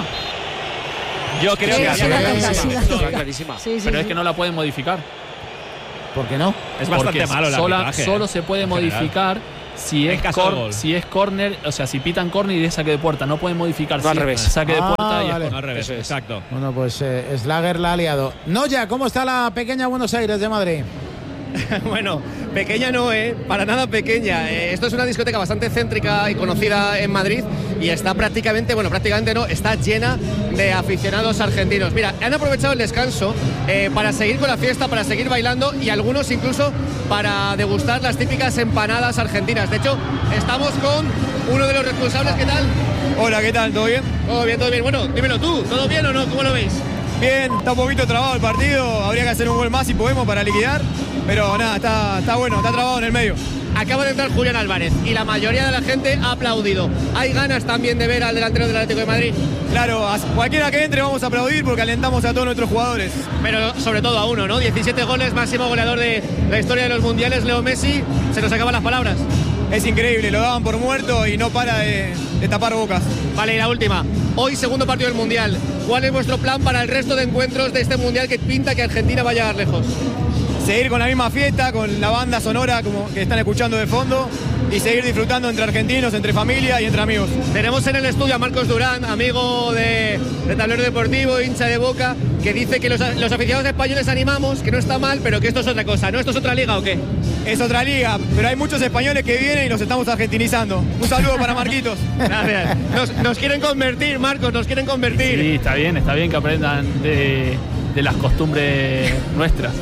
[SPEAKER 8] Yo creo que
[SPEAKER 7] sí la toca,
[SPEAKER 10] sí,
[SPEAKER 7] sí la
[SPEAKER 10] está
[SPEAKER 7] toca.
[SPEAKER 10] clarísima.
[SPEAKER 7] Sí,
[SPEAKER 9] Pero es
[SPEAKER 7] sí.
[SPEAKER 9] que no la pueden modificar.
[SPEAKER 1] ¿Por qué no?
[SPEAKER 8] es bastante
[SPEAKER 9] Porque
[SPEAKER 8] malo el arbitraje,
[SPEAKER 9] solo se puede
[SPEAKER 8] en general.
[SPEAKER 9] modificar si
[SPEAKER 8] En
[SPEAKER 9] es,
[SPEAKER 8] caso de gol.
[SPEAKER 9] si es córner, o sea, si pitan córner y es saque de puerta. No pueden modificar
[SPEAKER 10] No,
[SPEAKER 9] si
[SPEAKER 10] al
[SPEAKER 9] es
[SPEAKER 10] revés.
[SPEAKER 9] saque de puerta y es
[SPEAKER 1] vale.
[SPEAKER 8] No, al revés,
[SPEAKER 10] Eso es.
[SPEAKER 8] exacto.
[SPEAKER 1] Bueno, pues Slager la ha liado. Noya, ¿cómo está la pequeña Buenos Aires de Madrid?
[SPEAKER 12] Bueno, pequeña no, para nada pequeña. Esto es una discoteca bastante céntrica y conocida en Madrid y está prácticamente no, está llena de aficionados argentinos. Mira, han aprovechado el descanso para seguir con la fiesta, para seguir bailando y algunos incluso para degustar las típicas empanadas argentinas. De hecho, estamos con uno de los responsables. ¿Qué tal?
[SPEAKER 13] Hola, ¿qué tal? ¿Todo bien?
[SPEAKER 12] Todo bien, todo bien. Bueno, dímelo tú, ¿todo bien o no? ¿Cómo lo veis?
[SPEAKER 13] Bien, está un poquito trabado el partido, habría que hacer un gol más si podemos para liquidar, pero nada, está bueno, está trabado en el medio.
[SPEAKER 12] Acaba de entrar Julián Álvarez y la mayoría de la gente ha aplaudido. ¿Hay ganas también de ver al delantero del Atlético de Madrid?
[SPEAKER 13] Claro, a cualquiera que entre vamos a aplaudir porque alentamos a todos nuestros jugadores.
[SPEAKER 12] Pero sobre todo a uno, ¿no? 17 goles, máximo goleador de la historia de los mundiales, Leo Messi. Se nos acaban las palabras.
[SPEAKER 13] Es increíble, lo daban por muerto y no para de tapar bocas.
[SPEAKER 12] Vale, y la última. Hoy segundo partido del Mundial. ¿Cuál es vuestro plan para el resto de encuentros de este Mundial que pinta que Argentina va a llegar lejos?
[SPEAKER 13] Seguir con la misma fiesta, con la banda sonora como que están escuchando de fondo y seguir disfrutando entre argentinos, entre familia y entre amigos.
[SPEAKER 12] Tenemos en el estudio a Marcos Durán, amigo de Tablero Deportivo, hincha de Boca, que dice que los aficionados españoles animamos, que no está mal, pero que esto es otra cosa. ¿No? ¿Esto es otra liga o qué?
[SPEAKER 13] Es otra liga, pero hay muchos españoles que vienen y los estamos argentinizando. Un saludo para Marquitos.
[SPEAKER 12] Gracias. Nos quieren convertir, Marcos, nos quieren convertir.
[SPEAKER 9] Sí, está bien que aprendan de las costumbres nuestras.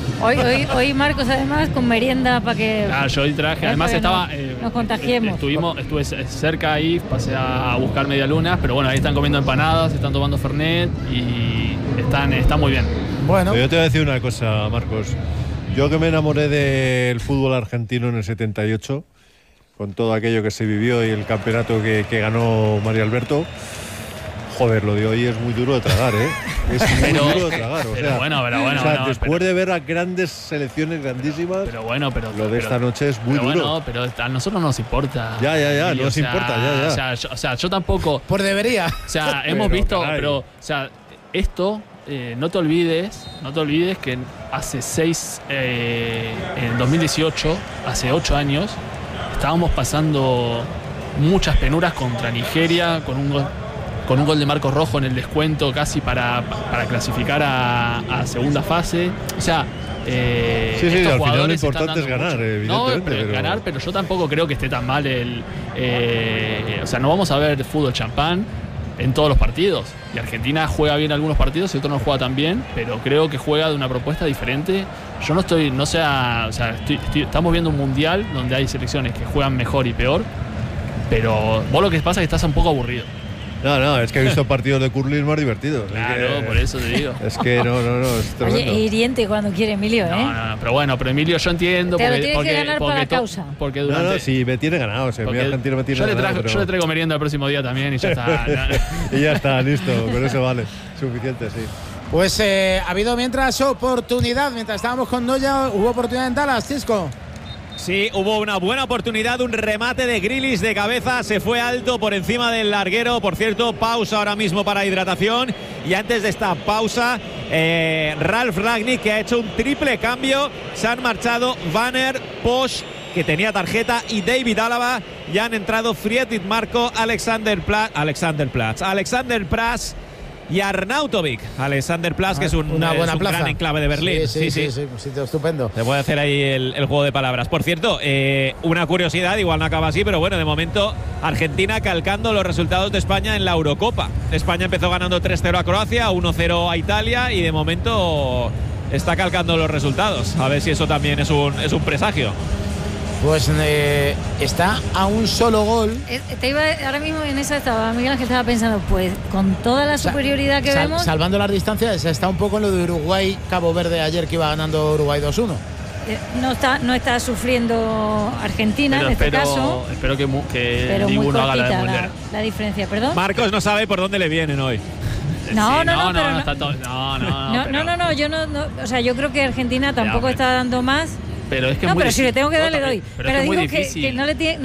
[SPEAKER 7] Hoy Marcos además con merienda para que...
[SPEAKER 9] Claro, yo hoy traje, además estaba...
[SPEAKER 7] nos contagiemos.
[SPEAKER 9] Estuve cerca ahí, pasé a buscar medialunas, pero bueno, ahí están comiendo empanadas, están tomando Fernet y están muy bien.
[SPEAKER 1] Bueno.
[SPEAKER 11] Yo te voy a decir una cosa, Marcos. Yo que me enamoré del fútbol argentino en el 78, con todo aquello que se vivió y el campeonato que ganó Mario Alberto, joder, lo de hoy es muy duro de tragar, ¿eh? Es muy duro de tragar.
[SPEAKER 9] Pero bueno,
[SPEAKER 11] después de ver a grandes selecciones grandísimas,
[SPEAKER 9] pero
[SPEAKER 11] lo de esta noche es muy duro.
[SPEAKER 9] Bueno, pero a nosotros no nos importa.
[SPEAKER 11] Ya, no nos importa, ya.
[SPEAKER 9] O sea, yo tampoco...
[SPEAKER 1] Por debería.
[SPEAKER 9] O sea, hemos visto,
[SPEAKER 11] caray.
[SPEAKER 9] pero, o sea, esto... no te olvides que hace en 2018, hace 8 años, estábamos pasando muchas penuras contra Nigeria con un gol de Marcos Rojo en el descuento casi para clasificar a segunda fase. O sea,
[SPEAKER 11] sí, al final lo importante es ganar, evidentemente.
[SPEAKER 9] Ganar, pero yo tampoco creo que esté tan mal o sea, no vamos a ver fútbol champán en todos los partidos. Y Argentina juega bien algunos partidos y otros no juega tan bien, pero creo que juega de una propuesta diferente. Yo estamos viendo un mundial donde hay selecciones que juegan mejor y peor, pero vos lo que pasa es que estás un poco aburrido.
[SPEAKER 11] No, es que he visto partidos de curling más divertidos.
[SPEAKER 9] Claro, por eso te digo.
[SPEAKER 11] Es que no, es tremendo.
[SPEAKER 7] Oye, hiriente cuando quiere Emilio, ¿eh?
[SPEAKER 9] No, pero Emilio, yo entiendo.
[SPEAKER 7] Te lo tienes que ganar para la causa.
[SPEAKER 9] Porque durante,
[SPEAKER 11] sí, me tiene ganado. Mi Argentina me tiene ganado.
[SPEAKER 9] Yo le traigo merienda el próximo día también y ya está.
[SPEAKER 11] Y ya está, listo. Con eso vale. Suficiente, sí.
[SPEAKER 1] Pues ha habido mientras estábamos con Noya, hubo oportunidad en Dallas, Cisco.
[SPEAKER 8] Sí, hubo una buena oportunidad, un remate de Grealish de cabeza, se fue alto por encima del larguero. Por cierto, pausa ahora mismo para hidratación. Y antes de esta pausa, Ralf Rangnick, que ha hecho un triple cambio. Se han marchado Vanner, Posch, que tenía tarjeta, y David Álava. Ya han entrado Friedrich Marco, Alexander Pras y Arnautovic. Alexander Plas, que es una buena plaza, gran enclave de Berlín.
[SPEAKER 1] Sí, un sitio estupendo.
[SPEAKER 8] Se puede hacer ahí el juego de palabras. Por cierto, una curiosidad, igual no acaba así, pero bueno, de momento Argentina calcando los resultados de España en la Eurocopa. España empezó ganando 3-0 a Croacia, 1-0 a Italia, y de momento está calcando los resultados. A ver si eso también es un presagio.
[SPEAKER 1] Pues está a un solo gol.
[SPEAKER 7] Ahora mismo en esa estaba Miguel Ángel, estaba pensando, pues con toda la superioridad que vemos,
[SPEAKER 1] salvando las distancias, está un poco en lo de Uruguay-Cabo Verde ayer, que iba ganando Uruguay 2-1.
[SPEAKER 7] no está sufriendo Argentina en este caso.
[SPEAKER 9] Espero que
[SPEAKER 7] pero
[SPEAKER 9] ninguno haga la de
[SPEAKER 7] muy
[SPEAKER 9] Müller.
[SPEAKER 7] cortita la diferencia, perdón.
[SPEAKER 8] Marcos no sabe por dónde le vienen hoy.
[SPEAKER 7] No,
[SPEAKER 9] está todo.
[SPEAKER 7] yo no, o sea, yo creo que Argentina tampoco está dando más.
[SPEAKER 9] Pero es que
[SPEAKER 7] no,
[SPEAKER 9] es muy
[SPEAKER 7] pero si le tengo que dar, le doy.
[SPEAKER 9] Pero
[SPEAKER 7] Pero
[SPEAKER 9] es muy
[SPEAKER 7] digo
[SPEAKER 9] difícil.
[SPEAKER 7] que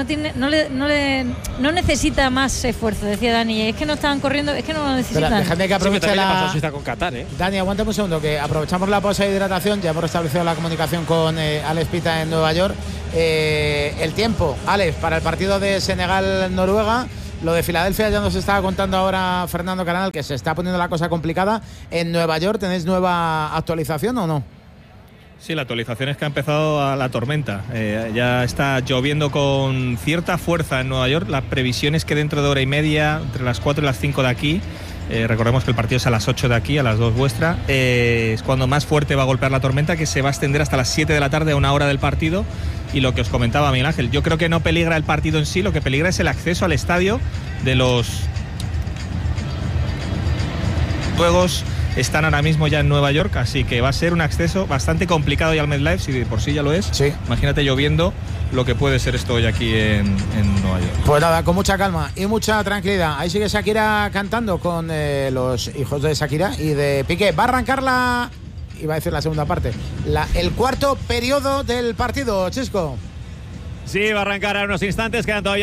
[SPEAKER 7] no necesita más esfuerzo, decía Dani. Es que no estaban corriendo, es que no lo necesitan.
[SPEAKER 1] Dejadme que aproveche
[SPEAKER 10] también le pasó a
[SPEAKER 1] la...
[SPEAKER 10] Suiza con Qatar, ¿eh?
[SPEAKER 1] Dani, aguántame un segundo, que aprovechamos la pausa de hidratación. Ya hemos restablecido la comunicación con Alex Pita en Nueva York. El tiempo, Alex, para el partido de Senegal-Noruega. Lo de Filadelfia ya nos estaba contando ahora Fernando Canal, que se está poniendo la cosa complicada. ¿En Nueva York tenéis nueva actualización o no?
[SPEAKER 4] Sí, la actualización es que ha empezado a la tormenta. Ya está lloviendo con cierta fuerza en Nueva York. La previsión es que dentro de hora y media, entre las 4 y las 5 de aquí, recordemos que el partido es a las 8 de aquí, a las 2 vuestra, es cuando más fuerte va a golpear la tormenta, que se va a extender hasta las 7 de la tarde a una hora del partido. Y lo que os comentaba Miguel Ángel, yo creo que no peligra el partido en sí, lo que peligra es el acceso al estadio de los juegos. Están ahora mismo ya en Nueva York, así que va a ser un acceso bastante complicado ya al MetLife, si de por sí ya lo es.
[SPEAKER 1] Sí.
[SPEAKER 4] Imagínate lloviendo lo que puede ser esto hoy aquí en Nueva York.
[SPEAKER 1] Pues nada, con mucha calma y mucha tranquilidad. Ahí sigue Shakira cantando con los hijos de Shakira y de Piqué. Va a arrancar iba a decir la segunda parte, el cuarto periodo del partido, Chisco.
[SPEAKER 8] Sí, va a arrancar a unos instantes, quedan todavía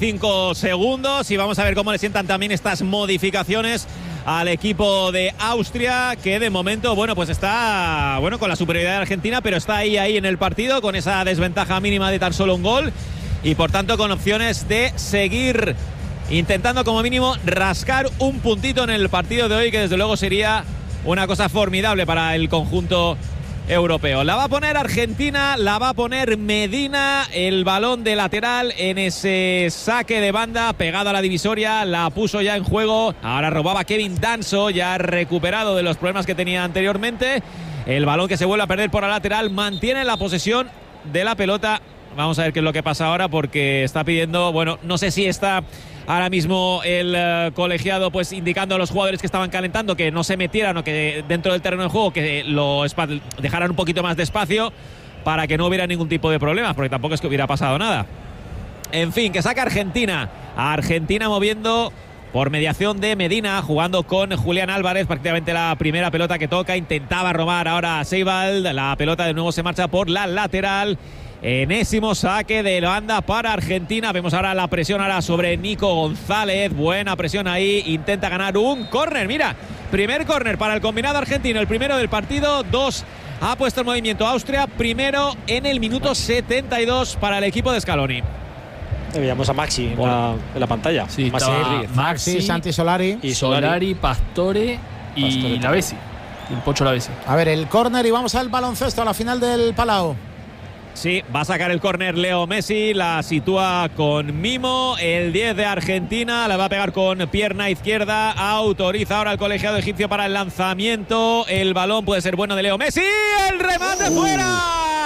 [SPEAKER 8] 25 segundos y vamos a ver cómo le sientan también estas modificaciones al equipo de Austria, que de momento, bueno, pues está, bueno, con la superioridad de Argentina, pero está ahí en el partido, con esa desventaja mínima de tan solo un gol y por tanto con opciones de seguir intentando como mínimo rascar un puntito en el partido de hoy, que desde luego sería una cosa formidable para el conjunto europeo. La va a poner Argentina, la va a poner Medina, el balón de lateral en ese saque de banda pegado a la divisoria, la puso ya en juego, ahora robaba Kevin Danso, ya recuperado de los problemas que tenía anteriormente, el balón que se vuelve a perder por la lateral, mantiene la posesión de la pelota. Vamos a ver qué es lo que pasa ahora, porque está pidiendo, bueno, no sé si está ahora mismo el colegiado pues indicando a los jugadores que estaban calentando que no se metieran o que dentro del terreno de juego que lo dejaran un poquito más de espacio para que no hubiera ningún tipo de problemas, porque tampoco es que hubiera pasado nada. En fin, que saca Argentina. Argentina moviendo por mediación de Medina, jugando con Julián Álvarez, prácticamente la primera pelota que toca. Intentaba robar ahora a Seibald, la pelota de nuevo se marcha por la lateral. Enésimo saque de banda para Argentina. Vemos ahora la presión ahora sobre Nico González. Buena presión ahí. Intenta ganar un córner. Mira, primer córner para el combinado argentino. El primero del partido. 2 ha puesto en movimiento Austria. Primero en el minuto 72 para el equipo de Scaloni.
[SPEAKER 10] Veíamos a Maxi en la pantalla.
[SPEAKER 9] Sí,
[SPEAKER 1] Maxi, Santi Solari.
[SPEAKER 9] Y Solari, Pastore y Lavezzi. El Pocho Lavezzi.
[SPEAKER 1] A ver, el córner y vamos al baloncesto, a la final del Palau.
[SPEAKER 8] Sí, va a sacar el córner Leo Messi, la sitúa con mimo, el 10 de Argentina, la va a pegar con pierna izquierda, autoriza ahora el colegiado egipcio para el lanzamiento, el balón puede ser bueno de Leo Messi, el remate fuera.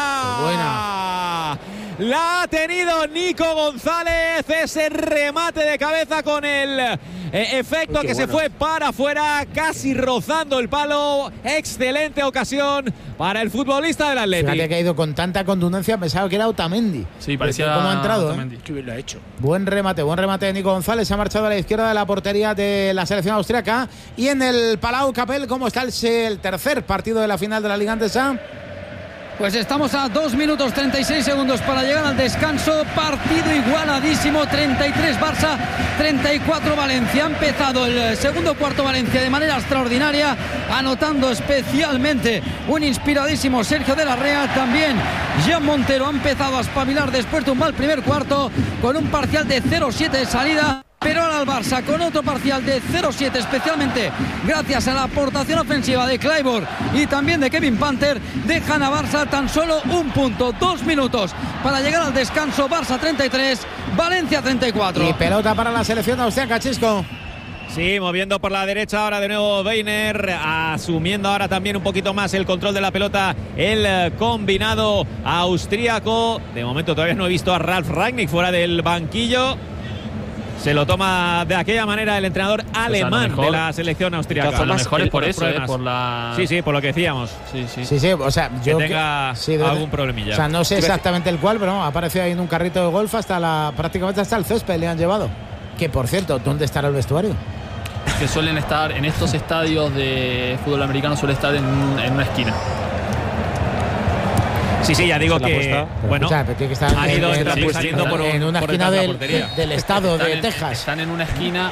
[SPEAKER 1] Buena.
[SPEAKER 8] La ha tenido Nico González, ese remate de cabeza con el efecto que se fue para afuera, casi rozando el palo. Excelente ocasión para el futbolista del Atleti.
[SPEAKER 1] Fíjate que ha ido con tanta contundencia, pensaba que era Otamendi.
[SPEAKER 9] Sí, parecía
[SPEAKER 1] cómo ha entrado.
[SPEAKER 10] Qué bien lo ha hecho.
[SPEAKER 1] Buen remate de Nico González. Se ha marchado a la izquierda de la portería de la selección austriaca. Y en el Palau Capel, ¿cómo está el tercer partido de la final de la Liga Andesa?
[SPEAKER 5] Pues estamos a 2 minutos 36 segundos para llegar al descanso. Partido igualadísimo, 33 Barça, 34 Valencia. Ha empezado el segundo cuarto Valencia de manera extraordinaria, anotando especialmente un inspiradísimo Sergio de la Rea. También Jean Montero ha empezado a espabilar después de un mal primer cuarto, con un parcial de 0-7 de salida. Pero ahora el Barça con otro parcial de 0-7, especialmente gracias a la aportación ofensiva de Claiborne y también de Kevin Panther, dejan a Barça tan solo un punto. 2 minutos para llegar al descanso. Barça 33, Valencia 34.
[SPEAKER 1] Y pelota para la selección austriaca, Chisco.
[SPEAKER 8] Sí, moviendo por la derecha ahora de nuevo Weiner, asumiendo ahora también un poquito más el control de la pelota el combinado austríaco. De momento todavía no he visto a Ralf Rangnick fuera del banquillo. Se lo toma de aquella manera el entrenador alemán de la selección austríaca.
[SPEAKER 9] A lo mejor es por eso, por la...
[SPEAKER 8] Sí, por lo que decíamos.
[SPEAKER 1] Sí, o sea, yo
[SPEAKER 8] que tenga algún problemilla.
[SPEAKER 1] O sea, no sé exactamente el cual, pero no, ha aparecido ahí en un carrito de golf prácticamente hasta el césped le han llevado. Que, por cierto, ¿dónde estará el vestuario?
[SPEAKER 9] Que suelen estar en estos estadios de fútbol americano, suele estar en una esquina.
[SPEAKER 8] Sí, ya digo que bueno,
[SPEAKER 1] escucha, tiene que estar
[SPEAKER 8] han ido entrando y saliendo
[SPEAKER 1] en una esquina del estado de Texas.
[SPEAKER 9] Están en una esquina,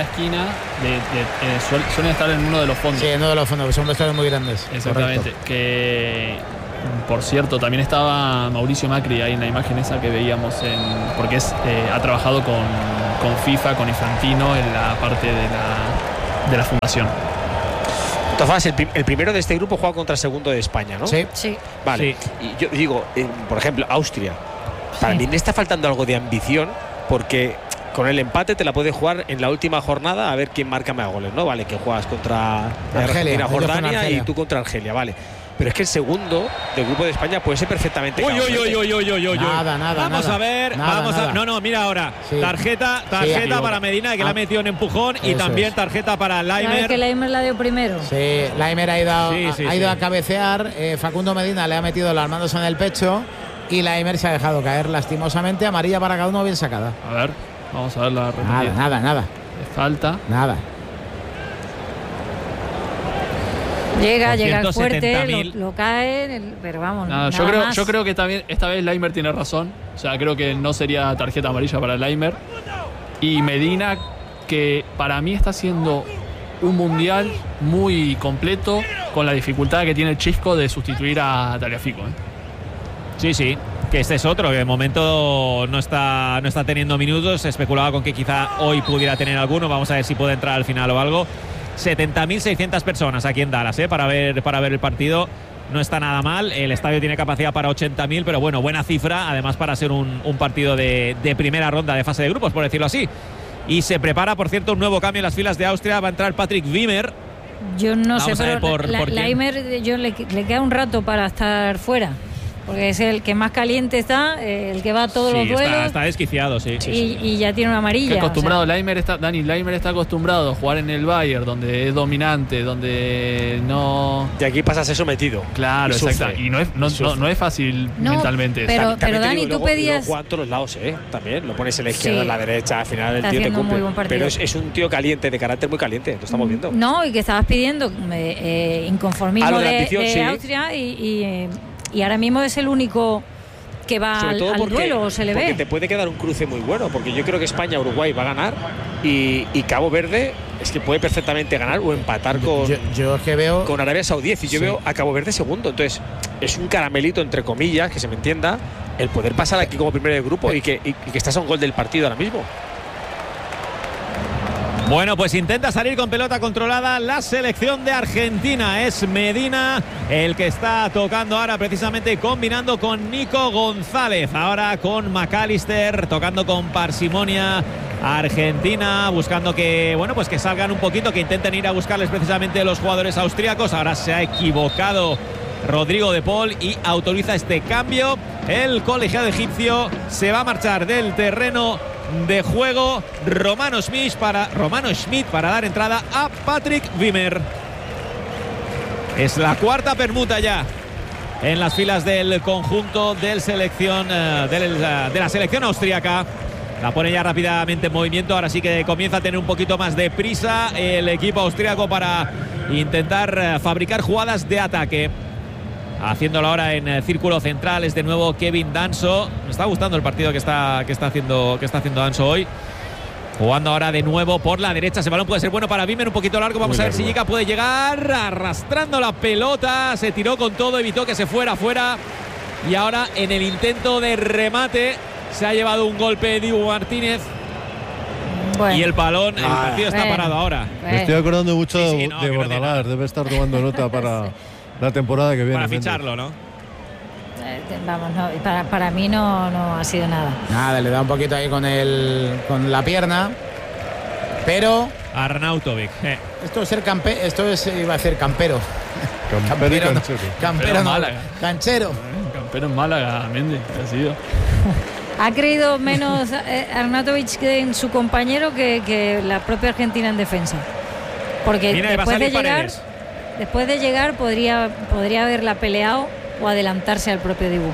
[SPEAKER 9] suelen estar en uno de los fondos.
[SPEAKER 1] Sí, en uno de los fondos, que son vestuarios muy grandes.
[SPEAKER 9] Exactamente.
[SPEAKER 1] Correcto.
[SPEAKER 9] Que, por cierto, también estaba Mauricio Macri ahí en la imagen esa que veíamos, porque ha trabajado con FIFA, con Infantino en la parte de la fundación.
[SPEAKER 10] De todas formas, el primero de este grupo juega contra el segundo de España, ¿no?
[SPEAKER 1] Sí.
[SPEAKER 10] Vale.
[SPEAKER 8] Sí.
[SPEAKER 10] Y yo digo, por ejemplo, Austria. Para mí me está faltando algo de ambición, porque con el empate te la puedes jugar en la última jornada a ver quién marca más goles, ¿no? Vale, que juegas contra Argentina, Jordania y tú contra Argelia, vale. Pero es que el segundo del grupo de España puede ser perfectamente.
[SPEAKER 8] Uy.
[SPEAKER 1] Nada.
[SPEAKER 8] Vamos a ver, No, mira ahora.
[SPEAKER 1] Sí.
[SPEAKER 8] Tarjeta para Medina, que la ha metido en empujón, y también tarjeta para Laimer.
[SPEAKER 7] Que Laimer la dio primero.
[SPEAKER 1] Sí, Laimer ha ido a cabecear. Facundo Medina le ha metido las manos en el pecho y Laimer se ha dejado caer lastimosamente. Amarilla para cada uno, bien sacada.
[SPEAKER 9] A ver, vamos a ver la repetida.
[SPEAKER 1] Nada.
[SPEAKER 9] Falta.
[SPEAKER 1] Nada.
[SPEAKER 7] Llega fuerte, lo cae, pero vamos.
[SPEAKER 9] Yo creo que también esta vez Laimer tiene razón. O sea, creo que no sería tarjeta amarilla para Laimer. Y Medina, que para mí está haciendo un mundial muy completo, con la dificultad que tiene el Chisco de sustituir a Tagliafico.
[SPEAKER 8] Sí, que este es otro, que de momento no está teniendo minutos. Se especulaba con que quizá hoy pudiera tener alguno. Vamos a ver si puede entrar al final o algo. 70.600 personas aquí en Dallas, para ver el partido. No está nada mal. El estadio tiene capacidad para 80.000, pero bueno, buena cifra, además para ser un partido de primera ronda de fase de grupos, por decirlo así. Y se prepara, por cierto, un nuevo cambio en las filas de Austria. Va a entrar Patrick Wimmer.
[SPEAKER 7] Yo no sé, pero
[SPEAKER 8] por
[SPEAKER 7] Laimer le queda un rato para estar fuera, porque es el que más caliente está, el que va a todos los duelos.
[SPEAKER 8] Está desquiciado, sí.
[SPEAKER 7] Y ya tiene una amarilla.
[SPEAKER 9] Que acostumbrado, Laimer está acostumbrado a jugar en el Bayern, donde es dominante, donde no.
[SPEAKER 10] Y aquí pasa a ser sometido.
[SPEAKER 9] Claro, exacto. Y no es fácil mentalmente.
[SPEAKER 7] Pero Dani, tú pedías.
[SPEAKER 10] Juega a todos los lados, También lo pones en la izquierda, en la derecha, al final el
[SPEAKER 7] está
[SPEAKER 10] tío te cumple.
[SPEAKER 7] Muy buen partido.
[SPEAKER 10] Pero es un tío caliente, de carácter muy caliente, lo estamos viendo.
[SPEAKER 7] No, y que estabas pidiendo inconformismo de Austria y ahora mismo es el único que va al duelo, se le ve.
[SPEAKER 10] Porque te puede quedar un cruce muy bueno, porque yo creo que España-Uruguay va a ganar y Cabo Verde es que puede perfectamente ganar o empatar con Arabia Saudí. Y yo veo a Cabo Verde segundo. Entonces, es un caramelito, entre comillas, que se me entienda, el poder pasar aquí como primero de grupo y que estás a un gol del partido ahora mismo.
[SPEAKER 8] Bueno, pues intenta salir con pelota controlada la selección de Argentina. Es Medina el que está tocando ahora, precisamente combinando con Nico González. Ahora con McAllister, tocando con parsimonia Argentina, buscando que salgan un poquito, que intenten ir a buscarles precisamente los jugadores austríacos. Ahora se ha equivocado Rodrigo de Paul y autoriza este cambio. El colegiado egipcio se va a marchar del terreno de juego. Romano Schmidt para dar entrada a Patrick Wimmer. Es la cuarta permuta ya en las filas del conjunto de la selección austríaca. La pone ya rápidamente en movimiento. Ahora sí que comienza a tener un poquito más de prisa el equipo austríaco para intentar fabricar jugadas de ataque. Haciéndolo ahora en círculo central es de nuevo Kevin Danso. Me está gustando el partido que está haciendo Danso hoy. Jugando ahora de nuevo por la derecha. Ese balón puede ser bueno para Wimmer, un poquito largo. Vamos a ver si Jica puede llegar. Arrastrando la pelota. Se tiró con todo, evitó que se fuera fuera. Y ahora en el intento de remate se ha llevado un golpe Dibu Martínez. Bueno. Y el balón, el partido está parado ahora.
[SPEAKER 11] Me estoy acordando mucho de Bordalás. Debe estar tomando nota para la temporada que viene.
[SPEAKER 8] Para ficharlo, ¿no?
[SPEAKER 7] Vamos, no, para mí no ha sido nada.
[SPEAKER 1] Nada, le da un poquito ahí con la pierna. Pero
[SPEAKER 8] Arnautovic.
[SPEAKER 1] Esto iba a ser campero.
[SPEAKER 9] Campero Málaga.
[SPEAKER 1] Canchero.
[SPEAKER 9] Campero en Málaga, Méndez, ha sido.
[SPEAKER 7] Ha creído menos Arnautovic en su compañero que la propia Argentina en defensa. Porque después de llegar podría haberla peleado o adelantarse al propio Dibu.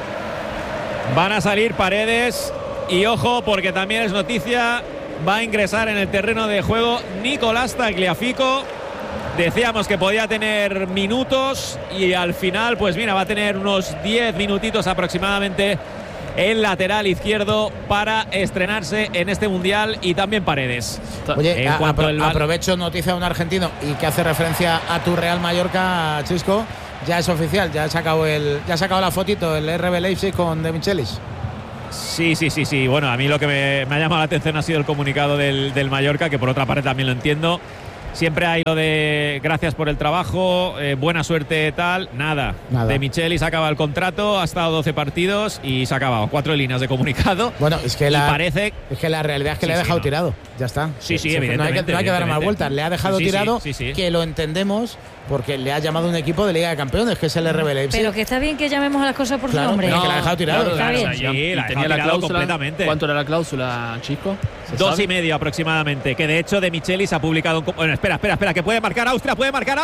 [SPEAKER 8] Van a salir Paredes y ojo, porque también es noticia, va a ingresar en el terreno de juego Nicolás Tagliafico. Decíamos que podía tener minutos y al final, pues mira, va a tener unos 10 minutitos aproximadamente el lateral izquierdo para estrenarse en este Mundial, y también Paredes.
[SPEAKER 1] Oye, aprovecho noticia de un argentino y que hace referencia a tu Real Mallorca, Chisco. Ya es oficial, ya ha sacado la fotito el RB Leipzig con De Michelis.
[SPEAKER 8] Sí. Bueno, a mí lo que me ha llamado la atención ha sido el comunicado del Mallorca, que por otra parte también lo entiendo. Siempre hay lo de gracias por el trabajo, buena suerte, tal. Nada. De Michelis acaba el contrato, ha estado 12 partidos y se ha acabado. 4 líneas de comunicado.
[SPEAKER 1] Bueno, es que la realidad es que le ha dejado tirado. Ya está.
[SPEAKER 8] Sí, evidentemente.
[SPEAKER 1] No hay que dar más vueltas. Le ha dejado tirado, que lo entendemos, porque le ha llamado un equipo de Liga de Campeones, que es el RB Leipzig.
[SPEAKER 7] Pero que está bien que llamemos a las cosas por su nombre.
[SPEAKER 1] No, que la ha dejado tirado.
[SPEAKER 7] Está bien.
[SPEAKER 9] Sí, la tenía la cláusula completamente. ¿Cuánto era la cláusula, Chisco?
[SPEAKER 8] 2,5 aproximadamente. Que de hecho De Michelis ha publicado un... Bueno, espera, que puede marcar Austria.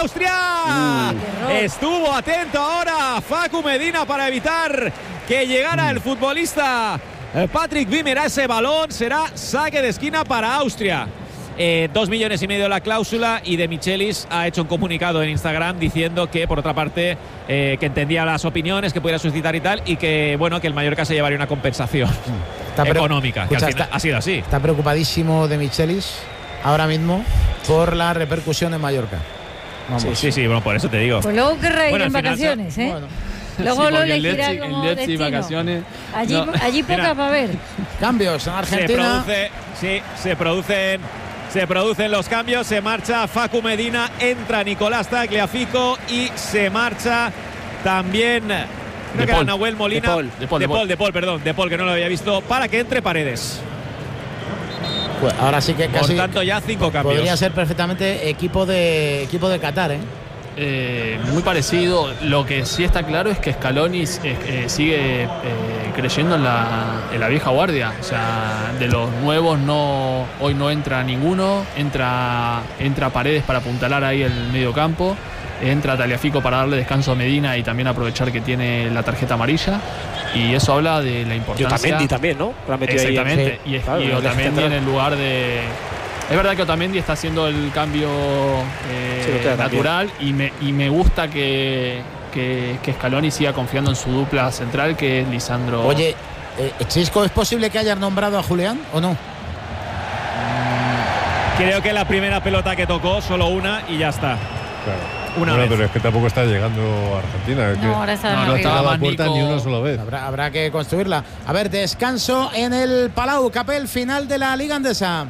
[SPEAKER 8] Estuvo atento ahora Facu Medina para evitar que llegara el futbolista Patrick Wimmer a ese balón. Será saque de esquina para Austria. 2,5 millones la cláusula, y De Michelis ha hecho un comunicado en Instagram diciendo que, por otra parte, que entendía las opiniones que pudiera suscitar y tal, y que bueno, que el Mallorca se llevaría una compensación económica.
[SPEAKER 1] Escucha,
[SPEAKER 8] que al final ha sido así.
[SPEAKER 1] Está preocupadísimo De Michelis ahora mismo por la repercusión en Mallorca. Vamos.
[SPEAKER 8] Sí, bueno, por eso te digo.
[SPEAKER 7] Pues luego querrá ir en vacaciones, ¿eh? Bueno. Luego lo elegirá como destino.
[SPEAKER 9] Vacaciones.
[SPEAKER 7] Allí pocas va a haber.
[SPEAKER 1] Cambios en Argentina.
[SPEAKER 8] Se producen los cambios. Se marcha Facu Medina, entra Nicolás Tagliafico y se marcha también Nahuel Molina. De Paul, que no lo había visto, para que entre Paredes.
[SPEAKER 1] Pues ahora sí que casi.
[SPEAKER 8] Por tanto, ya 5 cambios.
[SPEAKER 1] Podría ser perfectamente equipo de Qatar,
[SPEAKER 9] muy parecido. Lo que sí está claro es que Scaloni sigue creyendo en la vieja guardia. O sea, de los nuevos hoy no entra ninguno. Entra Paredes para apuntalar ahí el medio campo. Entra Tagliafico para darle descanso a Medina y también aprovechar que tiene la tarjeta amarilla. Y eso habla de la importancia.
[SPEAKER 10] Otamendi también, ¿no?
[SPEAKER 9] Exactamente.
[SPEAKER 10] Ahí
[SPEAKER 9] y Otamendi en el lugar de... Es verdad que Otamendi está haciendo el cambio natural, y me gusta que Scaloni siga confiando en su dupla central, que es Lisandro.
[SPEAKER 1] Oye, Chisco, ¿es posible que hayan nombrado a Julián o no?
[SPEAKER 8] Creo que la primera pelota que tocó, solo una y ya está.
[SPEAKER 11] Claro. Pero es que tampoco está llegando a Argentina.
[SPEAKER 7] No
[SPEAKER 11] está a la puerta ni una sola vez.
[SPEAKER 1] Habrá que construirla. A ver, descanso en el Palau Capel, final de la Liga Endesa.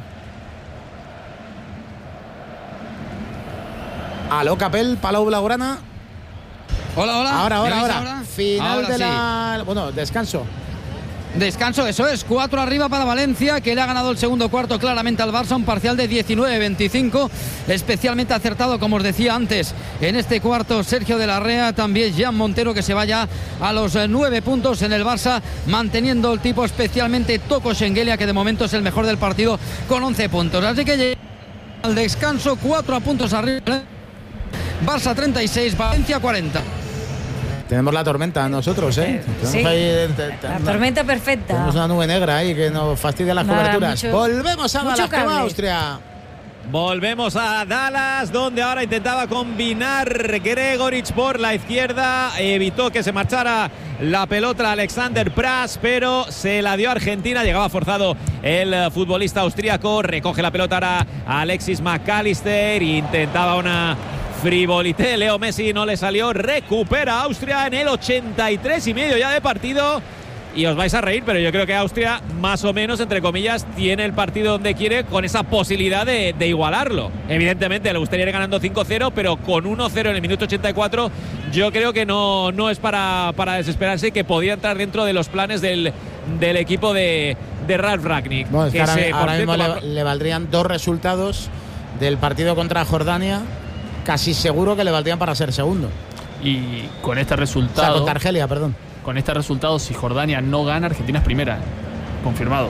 [SPEAKER 1] Aló, Capel, Palau Blaugrana.
[SPEAKER 5] Hola.
[SPEAKER 1] Ahora. Final de la... Bueno, descanso.
[SPEAKER 5] Descanso, eso es, 4 arriba para Valencia, que le ha ganado el segundo cuarto claramente al Barça, un parcial de 19-25, especialmente acertado, como os decía antes, en este cuarto Sergio de la Rea, también Jan Montero, que se vaya a los 9 puntos en el Barça, manteniendo el tipo, especialmente Toko Schengelia, que de momento es el mejor del partido con 11 puntos, así que llega al descanso, 4 puntos arriba, Barça 36, Valencia 40.
[SPEAKER 1] Tenemos la tormenta nosotros,
[SPEAKER 7] Sí. La tormenta perfecta.
[SPEAKER 1] Tenemos una nube negra ahí que nos fastidia las coberturas. Volvemos a Dallas, que va a Austria.
[SPEAKER 8] Volvemos a Dallas, donde ahora intentaba combinar Gregoric por la izquierda. Evitó que se marchara la pelota a Alexander Pras, pero se la dio a Argentina. Llegaba forzado el futbolista austríaco. Recoge la pelota ahora a Alexis McAllister. Intentaba una frivolité. Leo Messi no le salió. Recupera Austria en el 83,5 ya de partido. Y os vais a reír, pero yo creo que Austria, más o menos, entre comillas, tiene el partido donde quiere, con esa posibilidad de igualarlo. Evidentemente le gustaría ir ganando 5-0, pero con 1-0 en el minuto 84 yo creo que no es para desesperarse, y que podía entrar dentro de los planes del equipo de Ralf Rangnick.
[SPEAKER 1] Bueno, que ahora mismo le valdrían 2 resultados del partido contra Jordania. Casi seguro que le valdrían para ser segundo.
[SPEAKER 9] Y con este resultado...
[SPEAKER 1] O sea, contra Argelia, perdón.
[SPEAKER 9] Con este resultado, si Jordania no gana, Argentina es primera. Confirmado.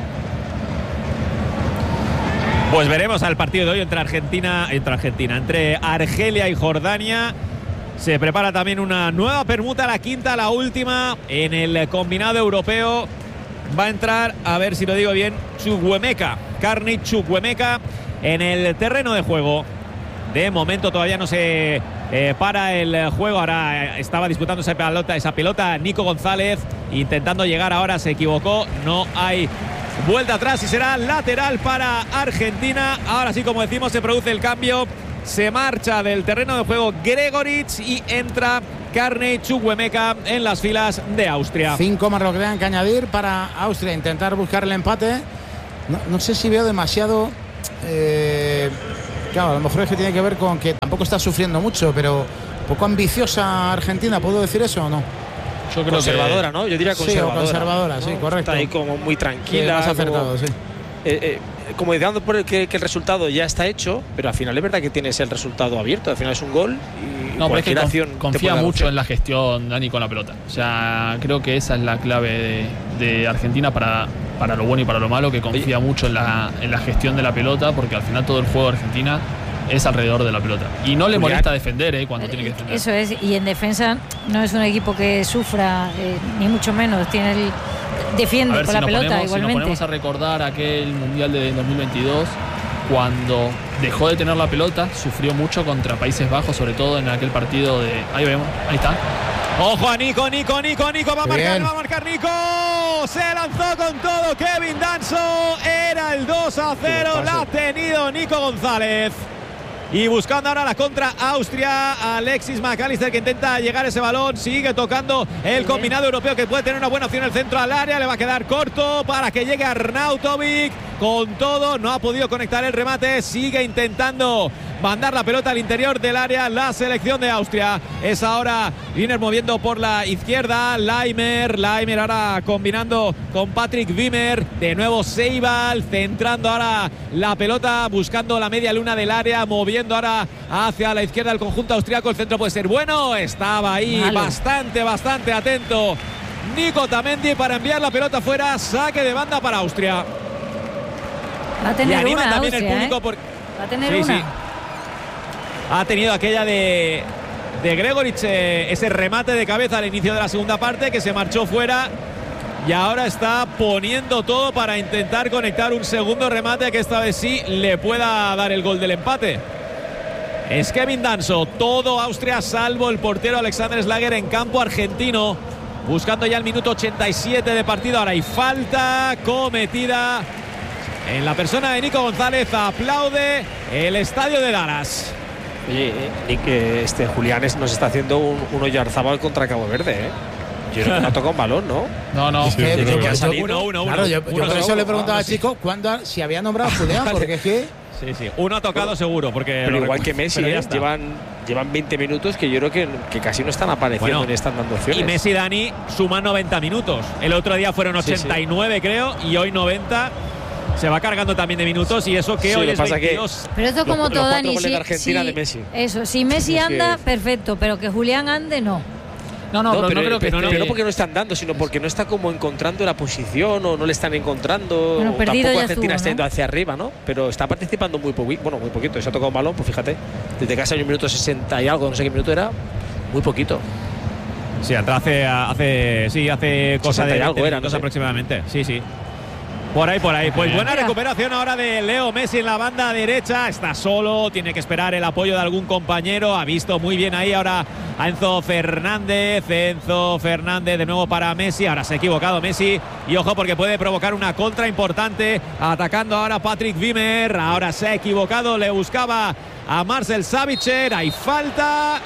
[SPEAKER 8] Pues veremos al partido de hoy entre Argelia y Jordania. Se prepara también una nueva permuta, la quinta, la última en el combinado europeo. Va a entrar, a ver si lo digo bien, Chukwuemeka, Carney Chukwuemeka en el terreno de juego. De momento todavía no se para el juego. Ahora estaba disputando esa pelota Nico González, intentando llegar ahora, se equivocó. No hay vuelta atrás y será lateral para Argentina. Ahora sí, como decimos, se produce el cambio. Se marcha del terreno de juego Gregoritsch y entra Carney Chukwuemeka en las filas de Austria.
[SPEAKER 1] 5 más lo que tengan que añadir para Austria, intentar buscar el empate. No sé si veo demasiado... claro, a lo mejor es que tiene que ver con que tampoco está sufriendo mucho, pero poco ambiciosa Argentina, ¿puedo decir eso o no?
[SPEAKER 10] Yo creo conservadora, ¿no? Yo diría conservadora.
[SPEAKER 1] Sí, conservadora, sí, correcto.
[SPEAKER 10] Está ahí como muy tranquila.
[SPEAKER 1] Más acertado, sí.
[SPEAKER 10] Como dando por que el resultado ya está hecho, pero al final es verdad que tienes el resultado abierto. Al final es un gol y
[SPEAKER 9] no,
[SPEAKER 10] cualquier
[SPEAKER 9] pero es que
[SPEAKER 10] acción
[SPEAKER 9] confía mucho en la gestión, Dani, con la pelota. O sea, creo que esa es la clave de Argentina para lo bueno y para lo malo, que confía mucho en la gestión de la pelota, porque al final todo el juego de Argentina es alrededor de la pelota. Y no le molesta defender cuando tiene que defender.
[SPEAKER 7] Eso es, y en defensa no es un equipo que sufra, ni mucho menos. Defiende con la pelota igualmente.
[SPEAKER 9] Si nos ponemos a recordar aquel Mundial de 2022, cuando dejó de tener la pelota, sufrió mucho contra Países Bajos, sobre todo en aquel partido de... Ahí vemos, ahí está.
[SPEAKER 8] Ojo a Nico, va a marcar Nico. Se lanzó con todo Kevin Danso. Era el 2-0, la ha tenido Nico González. Y buscando ahora la contra Austria, Alexis McAllister, que intenta llegar ese balón, sigue tocando el combinado europeo, que puede tener una buena opción en el centro al área, le va a quedar corto para que llegue Arnautovic con todo, no ha podido conectar el remate, sigue intentando mandar la pelota al interior del área la selección de Austria. Es ahora Wiener moviendo por la izquierda, Laimer ahora combinando con Patrick Wimmer, de nuevo Seibal centrando ahora la pelota, buscando la media luna del área, moviendo ahora hacia la izquierda el conjunto austriaco. El centro puede ser bueno, estaba ahí bastante atento Nico Otamendi para enviar la pelota fuera. Saque de banda para Austria.
[SPEAKER 7] Va a tener
[SPEAKER 8] anima
[SPEAKER 7] una
[SPEAKER 8] también
[SPEAKER 7] Austria,
[SPEAKER 8] el público
[SPEAKER 7] va a tener una.
[SPEAKER 8] Sí. Ha tenido aquella de Gregoritsch, ese remate de cabeza al inicio de la segunda parte, que se marchó fuera, y ahora está poniendo todo para intentar conectar un segundo remate que esta vez sí le pueda dar el gol del empate. Es Kevin Danso, todo Austria salvo el portero Alexander Schlager en campo argentino, buscando ya el minuto 87 de partido. Ahora hay falta cometida en la persona de Nico González. Aplaude el estadio de Dallas.
[SPEAKER 10] Oye, Nick, Julián nos está haciendo un Oyarzábal contra Cabo Verde, Yo creo que no ha tocado un balón, ¿no?
[SPEAKER 9] No.
[SPEAKER 10] Es que
[SPEAKER 8] Uno.
[SPEAKER 1] Claro, yo por eso le preguntaba a Chico si había nombrado a Julián, porque es que...
[SPEAKER 8] Sí. Uno ha tocado seguro, porque...
[SPEAKER 10] Pero igual que Messi, llevan 20 minutos que yo creo que casi no están apareciendo ni están dando opciones.
[SPEAKER 8] Y Messi, Dani, suma 90 minutos. El otro día fueron 89, creo, y hoy 90. Se va cargando también de minutos, y eso que hoy es 22.
[SPEAKER 7] Pero esto como todo, Dani,
[SPEAKER 10] de Argentina de Messi.
[SPEAKER 7] Eso, si Messi anda, perfecto, pero que Julián ande, no.
[SPEAKER 9] No, pero no creo que
[SPEAKER 10] no porque no están dando, sino porque no está como encontrando la posición, o no le están encontrando.
[SPEAKER 7] Bueno, perdido
[SPEAKER 10] tampoco
[SPEAKER 7] ya
[SPEAKER 10] Argentina
[SPEAKER 7] estuvo,
[SPEAKER 10] está yendo hacia arriba, ¿no? Pero está participando muy poquito. Se ha tocado un balón, pues fíjate, desde que ha salido un minuto 60 y algo, no sé qué minuto era, muy poquito.
[SPEAKER 8] Sí, hace cosa de
[SPEAKER 10] algo era, no sé.
[SPEAKER 8] aproximadamente. Sí. Por ahí. Pues buena recuperación ahora de Leo Messi en la banda derecha. Está solo, tiene que esperar el apoyo de algún compañero. Ha visto muy bien ahí ahora a Enzo Fernández. Enzo Fernández de nuevo para Messi. Ahora se ha equivocado Messi. Y ojo, porque puede provocar una contra importante. Atacando ahora Patrick Wimmer. Ahora se ha equivocado. Le buscaba a Marcel Sabitzer. Hay falta.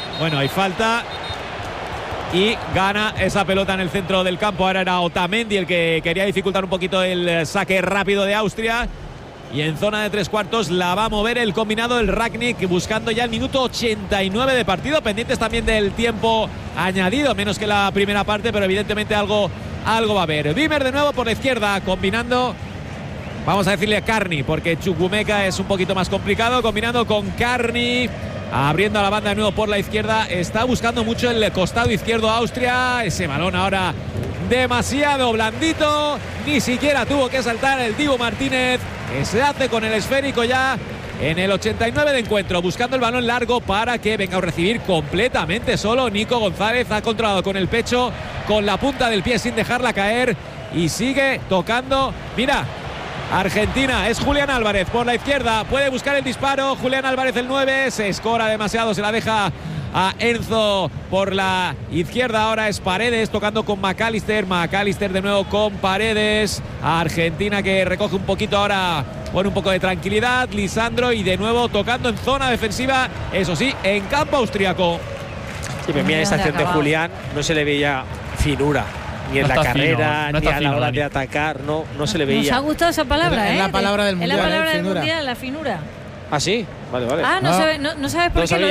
[SPEAKER 8] Y gana esa pelota en el centro del campo. Ahora era Otamendi el que quería dificultar un poquito el saque rápido de Austria. Y en zona de 3/4 la va a mover el combinado del Rangnick, buscando ya el minuto 89 de partido. Pendientes también del tiempo añadido, menos que la primera parte, pero evidentemente algo va a haber. Wimmer de nuevo por la izquierda, combinando. Vamos a decirle a Carney, porque Chukwuemeka es un poquito más complicado. Combinando con Carney. Abriendo a la banda de nuevo por la izquierda. Está buscando mucho el costado izquierdo Austria. Ese balón ahora demasiado blandito. Ni siquiera tuvo que saltar el Dibu Martínez, que se hace con el esférico ya en el 89 de encuentro. Buscando el balón largo para que venga a recibir completamente solo. Nico González ha controlado con el pecho, con la punta del pie sin dejarla caer. Y sigue tocando. Mira. Argentina. Es Julián Álvarez por la izquierda, puede buscar el disparo. Julián Álvarez, el 9, se escora demasiado, se la deja a Enzo por la izquierda. Ahora es Paredes tocando con McAllister. McAllister de nuevo con Paredes. A Argentina que recoge un poquito ahora, pone un poco de tranquilidad. Lisandro y de nuevo tocando en zona defensiva, eso sí, en campo austriaco.
[SPEAKER 10] Sí, pero mira esta acción de Julián, no se le veía finura. Ni en la carrera, ni a la hora de atacar, no se le veía.
[SPEAKER 7] Nos ha gustado esa palabra,
[SPEAKER 1] Es la palabra del mundial.
[SPEAKER 7] Es la palabra del
[SPEAKER 1] finura.
[SPEAKER 7] mundial, la finura.
[SPEAKER 10] Ah, sí, vale.
[SPEAKER 7] Ah, no sabes por qué